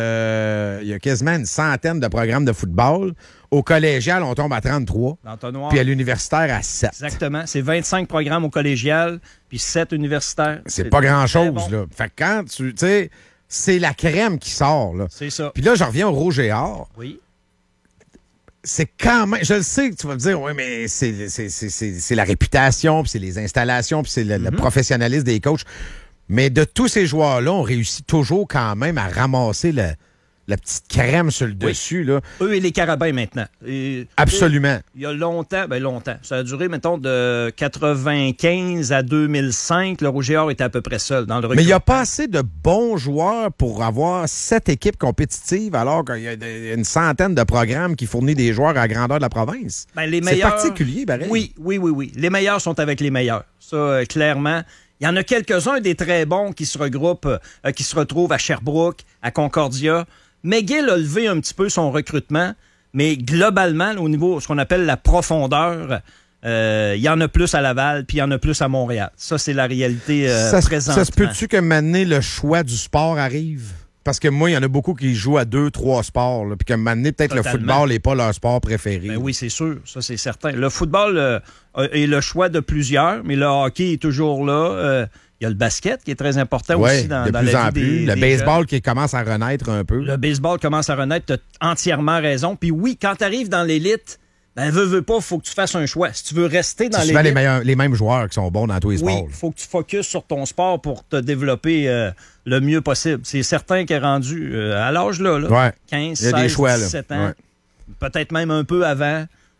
a quasiment une centaine de programmes de football. Au collégial, on tombe à 33.
L'entonnoir.
Puis à l'universitaire, à 7.
Exactement. C'est 25 programmes au collégial, puis 7 universitaires.
C'est pas grand-chose, là. Fait que quand tu sais, c'est la crème qui sort, là.
C'est ça.
Puis là, je reviens au Rouge et Or.
Oui.
C'est quand même... Je le sais que tu vas me dire, oui, mais c'est la réputation, puis c'est les installations, puis c'est le professionnalisme des coachs. Mais de tous ces joueurs-là, on réussit toujours quand même à ramasser la petite crème sur le dessus. Là.
Eux et les Carabins maintenant.
Absolument.
Il y a longtemps. Ça a duré, mettons, de 95 à 2005. Le Rouge et Or était à peu près seul dans le recrutement.
Mais il n'y a pas assez de bons joueurs pour avoir 7 équipes compétitives alors qu'il y a une centaine de programmes qui fournissent des joueurs à la grandeur de la province.
Les meilleurs,
c'est particulier, pareil.
Oui. Les meilleurs sont avec les meilleurs. Ça, clairement. Il y en a quelques-uns des très bons qui se regroupent, qui se retrouvent à Sherbrooke, à Concordia. McGill a levé un petit peu son recrutement, mais globalement, au niveau de ce qu'on appelle la profondeur, il y en a plus à Laval, puis il y en a plus à Montréal. Ça, c'est la réalité présentement.
Ça se peut-tu que maintenant le choix du sport arrive? Parce que moi, il y en a beaucoup qui jouent à 2-3 sports, là, puis qu'à un moment donné, peut-être le football n'est pas leur sport préféré.
Ben oui, c'est sûr. Ça, c'est certain. Le football est le choix de plusieurs, mais le hockey est toujours là. Il y a le basket qui est très important aussi dans la vie des
Le baseball qui commence à renaître un peu.
Le baseball commence à renaître. Tu as entièrement raison. Puis oui, quand tu arrives dans l'élite, veux pas, il faut que tu fasses un choix. Si tu veux rester dans l'élite...
C'est souvent les mêmes joueurs qui sont bons dans tous les sports.
Oui, il faut que tu focuses sur ton sport pour te développer le mieux possible. C'est certain qu'il est rendu à l'âge là, 15, 16, 17 ans, peut-être même un peu avant.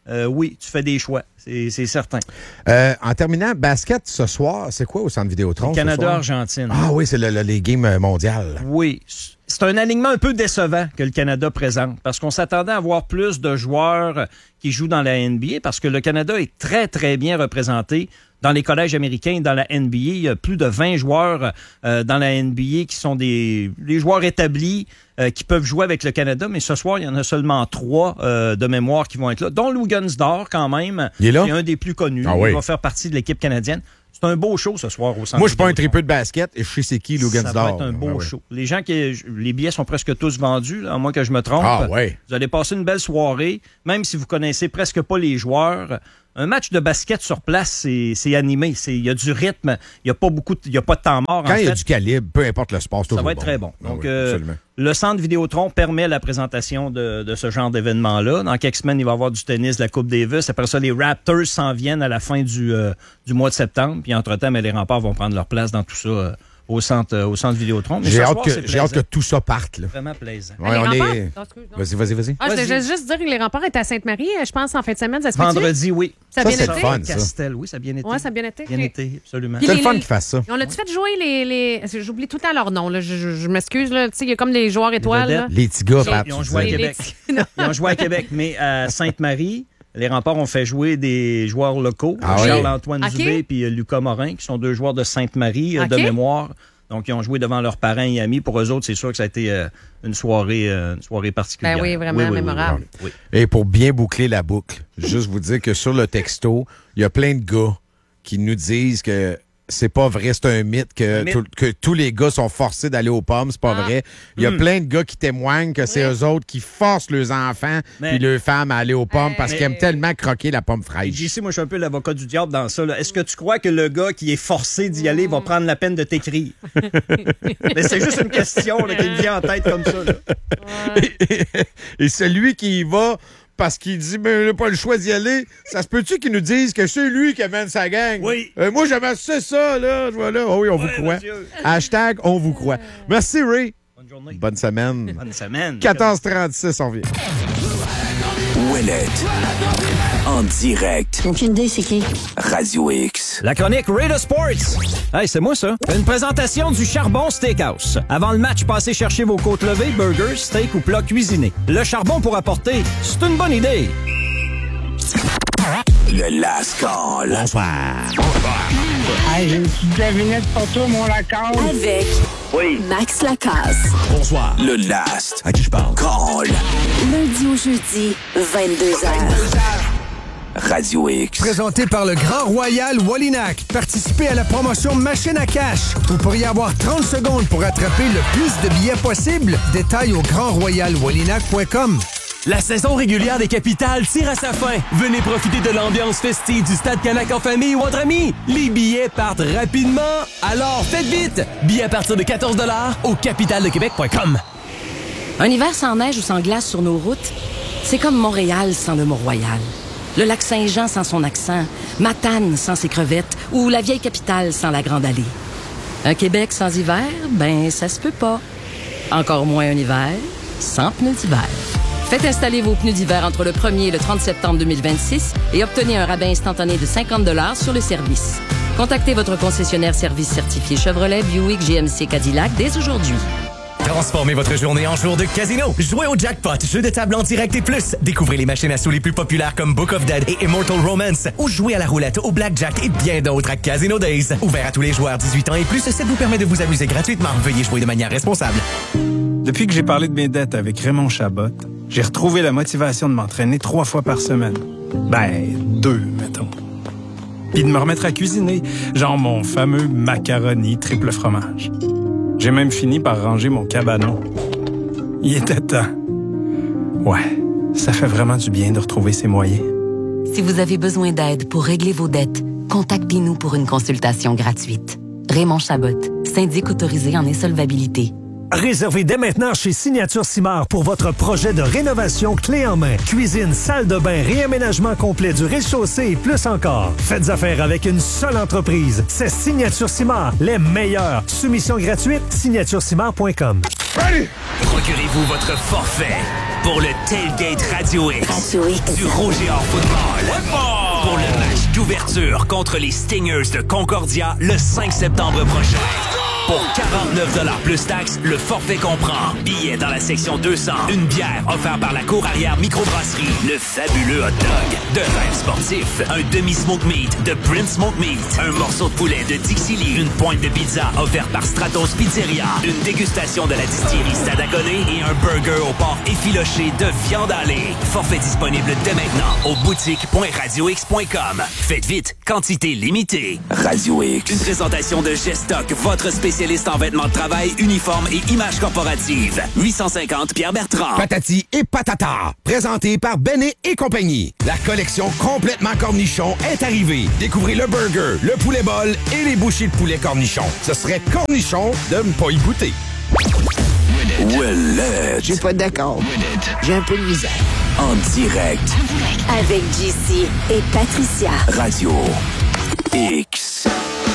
oui, tu fais des choix. C'est certain.
En terminant, basket ce soir, c'est quoi au Centre Vidéotron?
Canada-Argentine.
Ah oui, c'est les games mondiales.
Oui. C'est un alignement un peu décevant que le Canada présente parce qu'on s'attendait à voir plus de joueurs qui jouent dans la NBA parce que le Canada est très, très bien représenté dans les collèges américains et dans la NBA. Il y a plus de 20 joueurs dans la NBA qui sont des joueurs établis qui peuvent jouer avec le Canada, mais ce soir, il y en a seulement 3 de mémoire qui vont être là, dont Lou Gunsdor quand même.
Il est là?
C'est un des plus connus.
Ah oui.
Il va faire partie de l'équipe canadienne. C'est un beau show ce soir au Centre.
Moi, je suis pas un tripeux de basket et je sais c'est qui, Lou Gunsdor.
Ça va être un beau show. Les gens les billets sont presque tous vendus, là, à moins que je me trompe.
Ah ouais.
Vous allez passer une belle soirée, même si vous connaissez presque pas les joueurs. Un match de basket sur place, c'est animé. Il y a du rythme. Il n'y a pas de temps mort.
Quand il y a du calibre, peu importe le sport, c'est toujours
ça va être très bon. Donc, le Centre Vidéotron permet la présentation de ce genre d'événement-là. Dans quelques semaines, il va y avoir du tennis, de la Coupe Davis. Après ça, les Raptors s'en viennent à la fin du mois de septembre. Puis entre-temps, les Remparts vont prendre leur place dans tout ça au centre Vidéotron.
J'ai hâte que tout ça parte. Là.
Vraiment plaisant.
Ouais, Vas-y.
Ah, je vais juste dire que les Remparts étaient à Sainte-Marie, je pense, en fin de semaine. Ça se fait-tu?
Vendredi, oui.
Ça a bien été?
Fun,
Castel, oui, ça a bien été.
Oui, ça a bien été.
Bien été, absolument.
C'est le fun qu'ils fassent ça.
On a-tu fait jouer les... J'oublie tout le temps leur nom. Là. Je m'excuse. Il y a comme des joueurs étoiles.
Les petits gars,
ils ont joué à Québec. Ils ont joué à Québec, mais à Sainte-Marie... Les Remparts ont fait jouer des joueurs locaux, Charles-Antoine Dubé et Lucas Morin, qui sont 2 joueurs de Sainte-Marie de mémoire. Donc, ils ont joué devant leurs parents et amis. Pour eux autres, c'est sûr que ça a été une soirée particulière.
Ben oui, vraiment mémorable.
Oui.
Et pour bien boucler la boucle, juste vous dire que sur le texto, il y a plein de gars qui nous disent que c'est pas vrai, c'est un mythe que tous les gars sont forcés d'aller aux pommes, c'est pas vrai. Il y a plein de gars qui témoignent que c'est eux autres qui forcent leurs enfants et leurs femmes à aller aux pommes parce qu'ils aiment tellement croquer la pomme fraîche.
JC, moi je suis un peu l'avocat du diable dans ça. Est-ce que tu crois que le gars qui est forcé d'y aller va prendre la peine de t'écrire? Mais c'est juste une question qui me vient en tête comme ça. Là.
Et celui qui y va parce qu'il dit, mais il n'a pas le choix d'y aller. Ça se peut-tu qu'il nous dise que c'est lui qui amène sa gang?
Oui.
Moi, j'avais ça, là. Voilà. Oh oui, on vous croit. Hashtag, on vous croit. Merci, Ray.
Bonne journée.
Bonne semaine.
Bonne semaine.
14h36, on revient.
Ouellette. En direct.
Aucune idée, c'est qui?
Radio X.
La chronique Raider Sports. Hey, c'est moi ça. Une présentation du Charbon Steakhouse. Avant le match, passez chercher vos côtes levées, burgers, steak ou plats cuisinés. Le charbon pour apporter, c'est une bonne idée.
Le Last Call.
Bonsoir.
Hey, j'ai une petite devinette pour toi, mon Lacasse.
Avec Max Lacasse.
Bonsoir.
Le Last.
À qui je parle?
Call.
Lundi au jeudi, 22h.
Radio X.
Présenté par le Grand Royal Wallinac. Participez à la promotion Machine à cash. Vous pourriez avoir 30 secondes pour attraper le plus de billets possible. Détails au grandroyalwallinac.com.
La saison régulière des Capitales tire à sa fin. Venez profiter de l'ambiance festive du Stade Canac en famille ou entre amis. Les billets partent rapidement, alors faites vite. Billets à partir de 14 $ au capitaldequebec.com.
Un hiver sans neige ou sans glace sur nos routes, c'est comme Montréal sans le Mont-Royal. Le lac Saint-Jean sans son accent, Matane sans ses crevettes ou la vieille capitale sans la Grande Allée. Un Québec sans hiver, ben ça se peut pas. Encore moins un hiver sans pneus d'hiver. Faites installer vos pneus d'hiver entre le 1er et le 30 septembre 2026 et obtenez un rabais instantané de 50 $ sur le service. Contactez votre concessionnaire service certifié Chevrolet, Buick, GMC, Cadillac dès aujourd'hui.
Transformez votre journée en jour de casino. Jouez au Jackpot, jeu de table en direct et plus. Découvrez les machines à sous les plus populaires comme Book of Dead et Immortal Romance. Ou jouez à la roulette, au blackjack et bien d'autres à Casino Days. Ouvert à tous les joueurs 18 ans et plus, ça vous permet de vous amuser gratuitement. Veuillez jouer de manière responsable.
Depuis que j'ai parlé de mes dettes avec Raymond Chabot, j'ai retrouvé la motivation de m'entraîner 3 fois par semaine. 2, mettons. Puis de me remettre à cuisiner, genre mon fameux macaroni triple fromage. J'ai même fini par ranger mon cabanon. Il était temps. Ouais, ça fait vraiment du bien de retrouver ses moyens.
Si vous avez besoin d'aide pour régler vos dettes, contactez-nous pour une consultation gratuite. Raymond Chabot, syndic autorisé en insolvabilité.
Réservez dès maintenant chez Signature Simard pour votre projet de rénovation clé en main. Cuisine, salle de bain, réaménagement complet du rez-de-chaussée et plus encore. Faites affaire avec une seule entreprise. C'est Signature Simard, les meilleurs. Soumission gratuite, signaturesimard.com.
Procurez-vous votre forfait pour le Tailgate Radio X du Roger-Hors Football. Pour le match d'ouverture contre les Stingers de Concordia le 5 septembre prochain. Pour 49$ plus taxes, le forfait comprend billets dans la section 200, une bière offerte par la cour arrière microbrasserie, le fabuleux hot dog, de rêve sportif, un demi-smoke meat de Prince Smoke Meat, un morceau de poulet de Dixie Lee, une pointe de pizza offerte par Stratos Pizzeria, une dégustation de la distillerie Stadaconé et un burger au porc effiloché de viande hachée. Forfait disponible dès maintenant au boutique.radiox.com. Faites vite, quantité limitée.
Radio X.
Une présentation de Gestock, votre spécialiste en vêtements de travail, uniformes et images corporatives. 850 Pierre Bertrand.
Patati et patata, présenté par Benet et compagnie. La collection complètement cornichon est arrivée. Découvrez le burger, le poulet bol et les bouchées de poulet cornichon. Ce serait cornichon de ne pas y goûter.
Ouellet.
Je suis pas d'accord. J'ai un peu de misère.
En direct.
Avec JC et Patricia.
Radio X.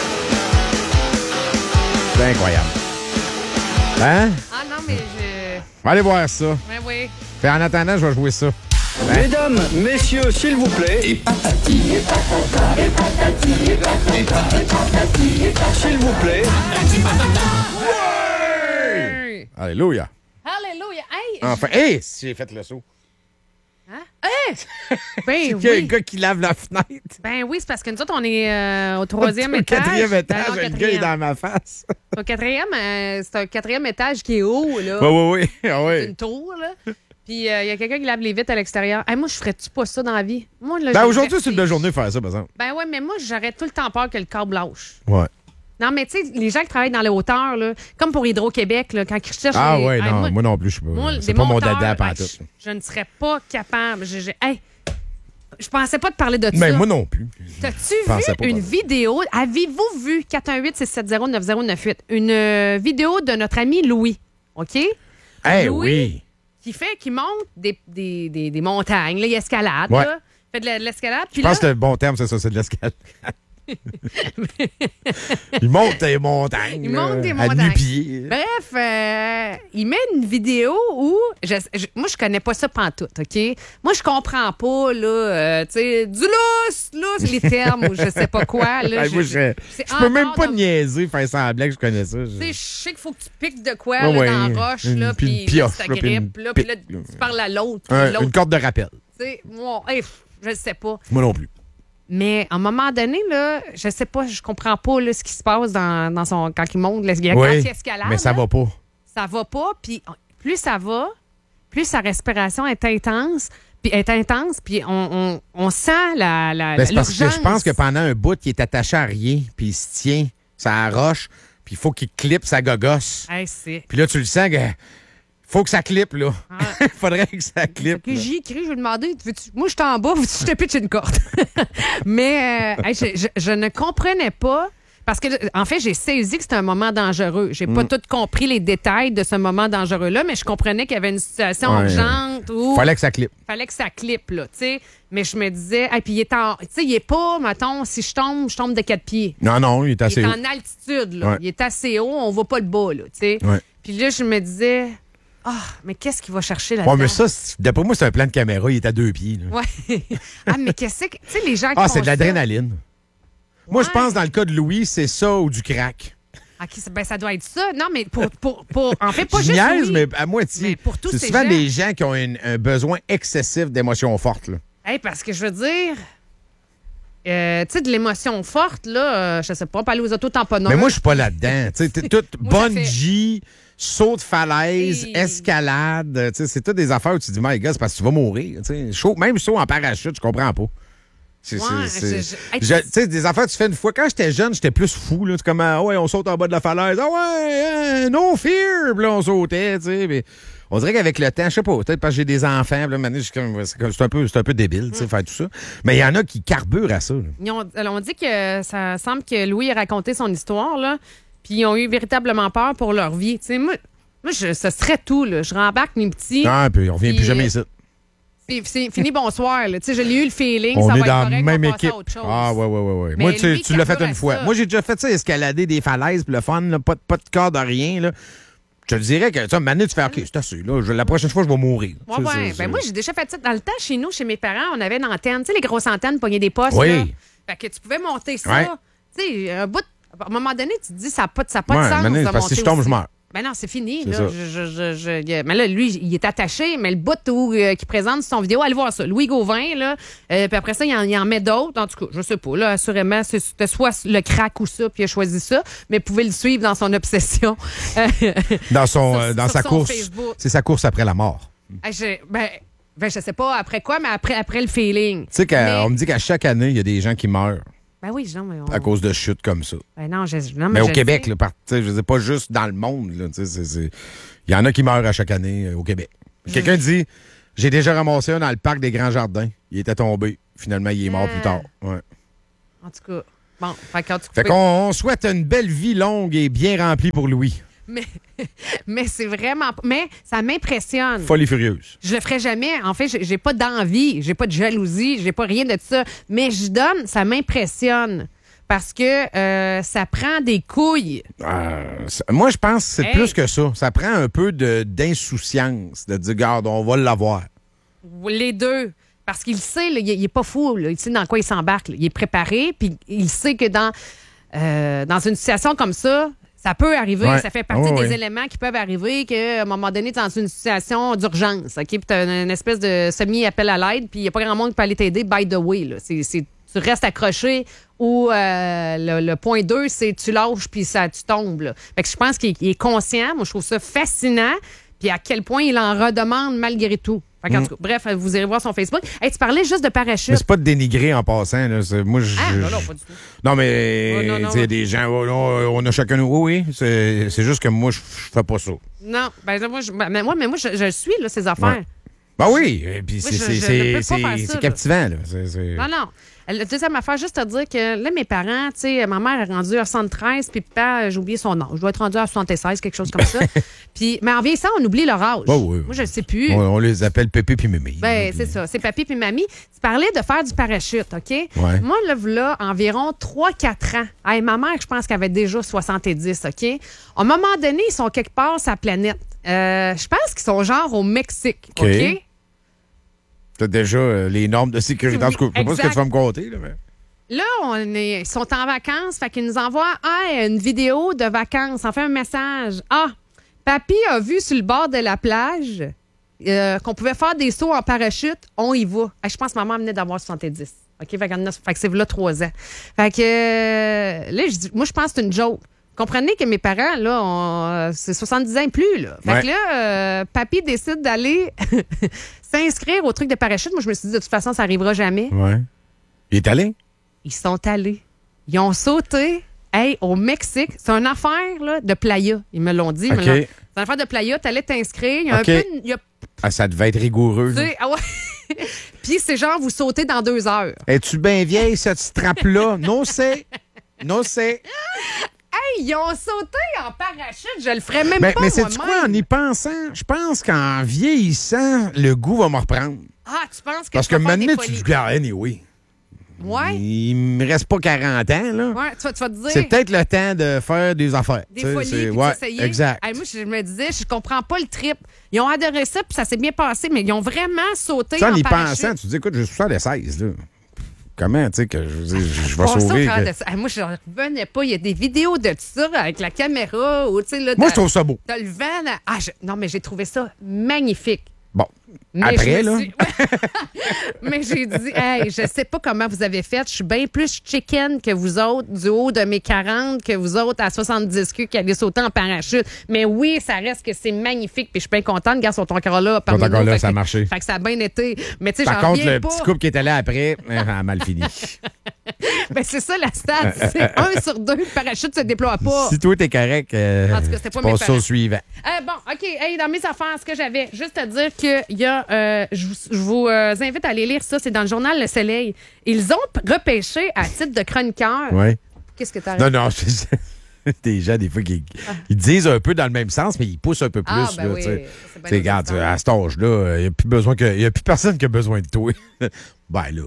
C'est incroyable. Hein?
Ah non, mais je...
On va aller voir ça.
Ben oui.
Puis en attendant, je vais jouer ça.
Mesdames, messieurs, s'il vous plaît.
Et patati. Et patata. Et patati. Et patati. Et patati.
S'il vous plaît.
Ouais! Alléluia.
Alléluia. Hey!
Enfin, hey, si j'ai fait le saut.
Hein? Hey! Ben
Il y a
oui.
un gars qui lave la fenêtre.
Ben oui, c'est parce que nous autres, on est au troisième
Au
étage.
quatrième étage,
Non,
le gars est
quatrième.
dans ma face.
Au quatrième, c'est un quatrième étage qui est haut, là.
Oui. Ah,
C'est
oui.
une tour, là. Puis il y a quelqu'un qui lave les vitres à l'extérieur. Hey, moi, je ferais-tu pas ça dans la vie? Moi, là,
Ben
j'ai
aujourd'hui,
le
c'est une belle journée de faire ça, par exemple.
Ben ouais, mais moi, j'aurais tout le temps peur que le câble lâche.
Ouais.
Non, mais tu sais, les gens qui travaillent dans les hauteurs, là, comme pour Hydro-Québec, là, quand ils recherchent...
Ah
les...
ouais,
Hey,
non, moi non plus, je suis
moi,
pas. C'est
des
pas mon
monteurs,
dada
hey,
pantoute.
je ne serais pas capable. Hey, je pensais pas te parler de ça.
Ben moi non plus.
T'as-tu
pensais
vu
pas
une vidéo? Avez-vous vu 418-670-9098? Une vidéo de notre ami Louis, OK?
Eh
Louis,
oui.
qui monte des montagnes, là, il escalade,
Ouais.
là. Fait de l'escalade.
Je pense que le bon terme, c'est ça, c'est de l'escalade. Il monte des montagnes.
Il monte des
À
montagnes.
nu-pied.
Bref, il met une vidéo où... moi, je connais pas ça pantoute, OK? Moi, je comprends pas, là, tu sais, du lousse, les termes ou je sais pas quoi. Là,
Hey, moi, je peux même pas niaiser, faire semblant que je connais ça.
Tu sais, je sais qu'il faut que tu piques de quoi
Ouais,
là, dans la roche, là,
puis une
puis là,
pioche,
ça
là, puis une
grippe, là, puis là, tu parles à l'autre. puis l'autre,
Une corde de rappel.
tu sais, moi, je sais pas.
Moi non plus.
Mais à un moment donné, là, je sais pas, je comprends pas là, ce qui se passe dans son quand il monte, quand
Oui,
il escalade.
mais ça
là,
va pas.
Ça va pas, puis plus ça va, plus sa respiration est intense, puis on sent
Ben, c'est parce que
l'urgence.
je pense que pendant un bout, il est attaché à rien, puis il se tient, ça roche, puis il faut qu'il clippe sa gogosse.
Hey, c'est...
Puis là, tu le sens que faut que ça clippe, là.
Ah.
Faudrait que ça clippe.
Que j'y écris, je vais demander, moi, je suis en bas, veux-tu que je te pitche une corde? Mais hey, je ne comprenais pas, parce que, en fait, j'ai saisi que c'était un moment dangereux. J'ai pas tout compris les détails de ce moment dangereux-là, mais je comprenais qu'il y avait une situation urgente où...
Fallait que ça clippe.
Fallait que ça clippe, là, tu sais. Mais je me disais, puis il est en... Tu sais, il est pas, mettons, si je tombe de 4 pieds.
Non, il est assez
Il est
haut.
en altitude, là.
Ouais.
Il est assez haut, on voit pas le bas, là, tu sais.
Ouais.
Puis là, je me disais... mais qu'est-ce qu'il va chercher là-dedans?
Ouais, mais ça, d'après moi, c'est un plan de caméra. Il est à 2 pieds. Là.
Ouais. mais qu'est-ce que... Tu sais, les gens qui
c'est
font
de l'adrénaline. Moi, je pense, dans le cas de Louis, c'est ça ou du crack.
Ben, ça doit être ça. Non, mais pour en fait, pas
Je
juste
niaise,
Louis.
mais à moitié.
Mais pour tous
c'est
ces
souvent
gens.
des gens qui ont un besoin excessif d'émotions fortes. Là.
Hey, parce que je veux dire... tu sais, de l'émotion forte, là, je sais pas, pas aller aux autotamponneurs.
Mais moi, je suis pas là-dedans. Tu sais, t'es toute
Moi, ça
bungee, saut de falaise, escalade. Tu sais, c'est toutes des affaires où tu te dis, my God, c'est parce que tu vas mourir. Tu sais, même saut en parachute, je comprends pas. Tu sais, des affaires que tu fais une fois. Quand j'étais jeune, j'étais plus fou. Là. C'est comme, ouais, on saute en bas de la falaise. Ah ouais, no fear. Puis là, on sautait, tu sais. Mais on dirait qu'avec le temps, je sais pas, peut-être parce que j'ai des enfants, là, maintenant, c'est un peu débile, tu sais, faire tout ça. Mais il y en a qui carburent à ça.
On dit que ça semble que Louis a raconté son histoire, là, puis ils ont eu véritablement peur pour leur vie. Tu sais, moi ce serait tout, là. Je rembarque mes petits.
Ah, puis on revient plus jamais ici.
C'est fini, bonsoir. Là. Tu sais, je l'ai eu le feeling,
on
ça
est
va
dans
être correct,
la même
on va passer
équipe.
à autre chose.
Ah, ouais.
Mais
Moi,
lui,
tu l'as fait
carbure
une
à
fois.
ça.
Moi, j'ai déjà fait ça, escalader des falaises, puis le fun, là, pas de corde, rien, là. te dirais que, tu sais, maintenant, tu fais, OK, c'est assez, là. La prochaine fois, je vais mourir.
Ouais. Ben, moi, j'ai déjà fait ça. Dans le temps, chez nous, chez mes parents, on avait une antenne. Tu sais, les grosses antennes, pogner des postes.
Oui.
Là. Fait que tu pouvais monter ça.
Ouais.
Tu sais, un bout. À un moment donné, tu te dis, ça n'a pas de sens.
Parce que si je tombe, je meurs.
Ben non, c'est fini.
C'est
Là. Mais là, lui, il est attaché, mais le bout qui présente son vidéo, allez voir ça. Louis Gauvin, là. Puis après ça, il en met d'autres. En tout cas, je sais pas. Là, assurément, c'était soit le crack ou ça, puis il a choisi ça. Mais vous pouvez le suivre dans son obsession.
Dans
son
sa course.
Facebook.
C'est sa course après la mort.
Je sais pas après quoi, mais après le feeling.
Tu sais qu'on me dit qu'à chaque année, il y a des gens qui meurent.
Ben oui, non, mais
à cause de chutes comme ça.
Ben non,
mais au Québec, là, je ne sais pas juste dans le monde. Il y en a qui meurent à chaque année au Québec. Quelqu'un dit, j'ai déjà ramassé un dans le parc des Grands Jardins. Il était tombé. Finalement, il est mort plus tard. Ouais.
En tout cas, bon.
Fait qu'on souhaite une belle vie longue et bien remplie pour Louis.
Mais c'est vraiment... Mais ça m'impressionne.
Folie furieuse.
Je le ferai jamais. En fait, j'ai pas d'envie, j'ai pas de jalousie, j'ai pas rien de ça. Mais je donne, ça m'impressionne. Parce que ça prend des couilles.
Moi, je pense que c'est plus que ça. Ça prend un peu d'insouciance, de dire, regarde, on va l'avoir.
Les deux. Parce qu'il sait, là, il est pas fou. Là, il sait dans quoi il s'embarque. Là. Il est préparé, puis il sait que dans une situation comme ça, ça peut arriver, ça fait partie des éléments qui peuvent arriver qu'à un moment donné, tu es dans une situation d'urgence, OK? Puis tu as une espèce de semi-appel à l'aide, puis il n'y a pas grand monde qui peut aller t'aider, by the way. Là. Tu restes accroché ou le point 2, c'est tu lâches puis tu tombes. Là. Fait que je pense qu'il est conscient. Moi, je trouve ça fascinant. Puis à quel point il en redemande malgré tout. Fait que, en tout cas, bref, vous irez voir son Facebook. Hey, tu parlais juste de parachute.
Mais c'est pas de dénigrer en passant. Là. Moi,
non, pas du tout.
Non, mais il y a des gens, on a chacun... Oui, c'est juste que moi, je fais pas ça.
Non, moi, je suis, là, ces affaires.
Ouais. Ben oui, et puis c'est captivant. Là.
Non. La deuxième affaire, juste te dire que là, mes parents, tu sais, ma mère est rendue à 73, puis papa, j'ai oublié son âge. Je dois être rendue à 76, quelque chose comme ça. Mais en vieillissant, on oublie leur âge.
Oui.
Moi, je ne sais plus.
On les appelle Pépé puis Mémé.
Ben, c'est ça. C'est Papy puis Mamie. Tu parlais de faire du parachute, OK?
Ouais.
Moi, là, environ 3-4 ans. Hey, ma mère, je pense qu'elle avait déjà 70, OK? À un moment donné, ils sont quelque part sur la planète. Je pense qu'ils sont genre au Mexique, OK?
T'as déjà les normes de sécurité. En tout cas, je sais pas ce que tu vas me compter.
Là, ils sont en vacances, fait qu'ils nous envoient une vidéo de vacances. On fait un message. Papy a vu sur le bord de la plage qu'on pouvait faire des sauts en parachute. On y va. Je pense que ma mère venait d'avoir 70. OK? Fait que c'est là 3 ans. Fait que là, moi, je pense que c'est une joke. Comprenez que mes parents, là, c'est 70 ans et plus. Là. Fait que là, papy décide d'aller s'inscrire au truc de parachute. Moi, je me suis dit, de toute façon, ça n'arrivera jamais.
Ouais. Il est allé? Ils
sont allés. Ils ont sauté au Mexique. C'est une affaire là, de playa. Ils me l'ont dit.
Okay.
C'est une affaire de playa. Tu allais t'inscrire. Il y a un peu...
ça devait être rigoureux.
Puis c'est genre, vous sautez dans 2 heures.
Es-tu bien vieille, cette strap-là? Non, c'est.
Hey, ils ont sauté en parachute, je le ferais même pas
mais
moi-même.
c'est quoi, en y pensant? Je pense qu'en vieillissant, le goût va me reprendre.
Tu penses que
parce que maintenant, tu te dis, anyway.
Ouais.
Il me reste pas 40 ans, là.
Ouais, tu vas te dire.
C'est peut-être le temps de faire des affaires.
Des folies, puis d'essayer.
Exact.
Moi, je me disais, je comprends pas le trip. Ils ont adoré ça, puis ça s'est bien passé, mais ils ont vraiment sauté en
y
parachute.
pensant, tu te dis, écoute, je suis 76, là. Comment, tu sais, que je vais sauver.
Moi, je ne revenais pas. Il y a des vidéos de ça avec la caméra. Ou, là,
moi, je trouve ça beau.
T'as le vent. Non, mais j'ai trouvé ça magnifique.
Bon. Après, là.
Mais j'ai dit, je sais pas comment vous avez fait. Je suis bien plus chicken que vous autres, du haut de mes 40, que vous autres à 70 qui allaient sauter en parachute. Mais oui, ça reste que c'est magnifique. Puis je suis bien contente. Regarde, ils sont encore là.
Ça a marché.
Fait que ça a bien été. Mais tu sais,
par contre, le petit couple qui était là après, a mal fini.
Ben, c'est ça, la stat. C'est 1 sur 2, le parachute se déploie pas.
Si toi, t'es correct,
en tout cas, c'était pas mes
parents. Au suivant.
Bon, OK. Dans mes affaires, ce que j'avais, juste à dire qu'il y a... je vous invite à aller lire ça. C'est dans le journal Le Soleil. Ils ont repêché à titre de chroniqueur.
Oui.
Qu'est-ce que tu as
Non, des gens, des fois, qui disent un peu dans le même sens, mais ils poussent un peu plus.
Ben
là,
oui.
Regarde, à cet âge-là, il n'y a plus personne qui a besoin de toi. Ben là.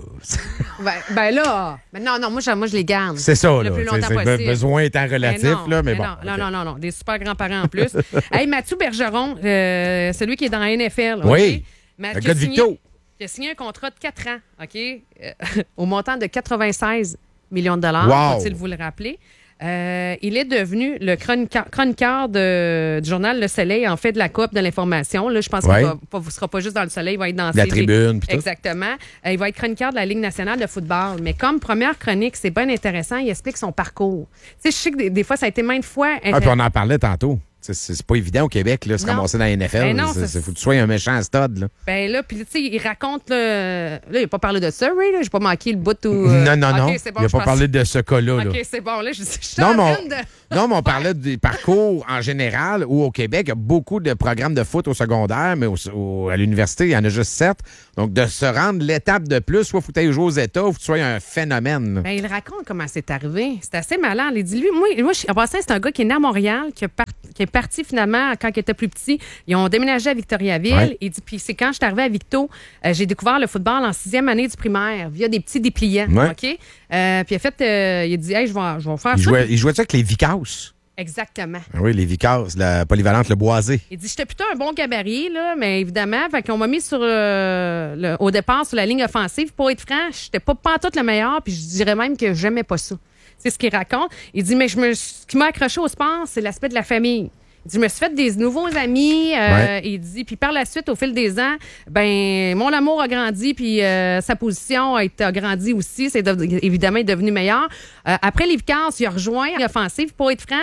Non, moi, je les garde.
C'est ça,
le
là.
plus longtemps possible.
Besoin étant relatif, mais bon.
Non. Des super grands-parents en plus. Hey, Mathieu Bergeron, celui qui est dans la NFL.
Oui.
Mathieu
le gars de Victo.
Il a signé un contrat de 4 ans, OK? Au montant de 96 millions de dollars,
wow.
faut-il vous le rappeler. Il est devenu le chroniqueur du journal Le Soleil, en fait, de la Coupe de l'information. Là, je pense qu'il ne sera pas juste dans Le Soleil, il va être dans
la tribune.
Exactement. Il va être chroniqueur de la Ligue nationale de football. Mais comme première chronique, c'est bien intéressant, il explique son parcours. Tu sais, je sais que des fois, ça a été maintes fois...
puis on en parlait tantôt. C'est pas évident au Québec, là, se ramasser dans la NFL. Il faut que tu sois un méchant stud. Là.
Ben là, puis tu sais, il raconte... Là, il n'a pas parlé de ça, Ray. J'ai pas manqué le bout où...
Non.
Okay,
Bon, il n'a pas parlé de ce cas-là.
OK, c'est bon. Là, je suis
Non, mais on parlait des parcours en général, où au Québec, il y a beaucoup de programmes de foot au secondaire, mais à l'université, il y en a juste 7. Donc, de se rendre l'étape de plus, soit il faut que tu ailles jouer aux États, ou que tu sois un phénomène.
Ben, il raconte comment c'est arrivé. C'est assez malin. Il dit, lui, moi en passant, c'est un gars qui est né à Montréal, qui est parti finalement quand il était plus petit. Ils ont déménagé à Victoriaville. Ouais. Il dit, puis c'est quand je suis arrivé à Victo, j'ai découvert le football en 6e année du primaire via des petits dépliants.
Ouais.
OK? Puis il a fait, il a dit, hey, je vais faire ça.
Il jouait ça avec les Vicas.
Exactement.
Oui, les Vicars, la polyvalente, le Boisé.
Il dit, j'étais plutôt un bon gabarit, là, mais évidemment, fait qu'on m'a mis au départ sur la ligne offensive. Pour être franc, j'étais pas tout le meilleur, puis je dirais même que j'aimais pas ça. C'est ce qu'il raconte. Il dit, mais ce qui m'a accroché au sport, c'est l'aspect de la famille. Il dit, je me suis fait des nouveaux amis. Il dit, puis par la suite, au fil des ans, ben mon amour a grandi, puis sa position a grandi aussi. C'est évidemment devenu meilleur. Après les Vicars, il a rejoint l'offensive. Pour être franc,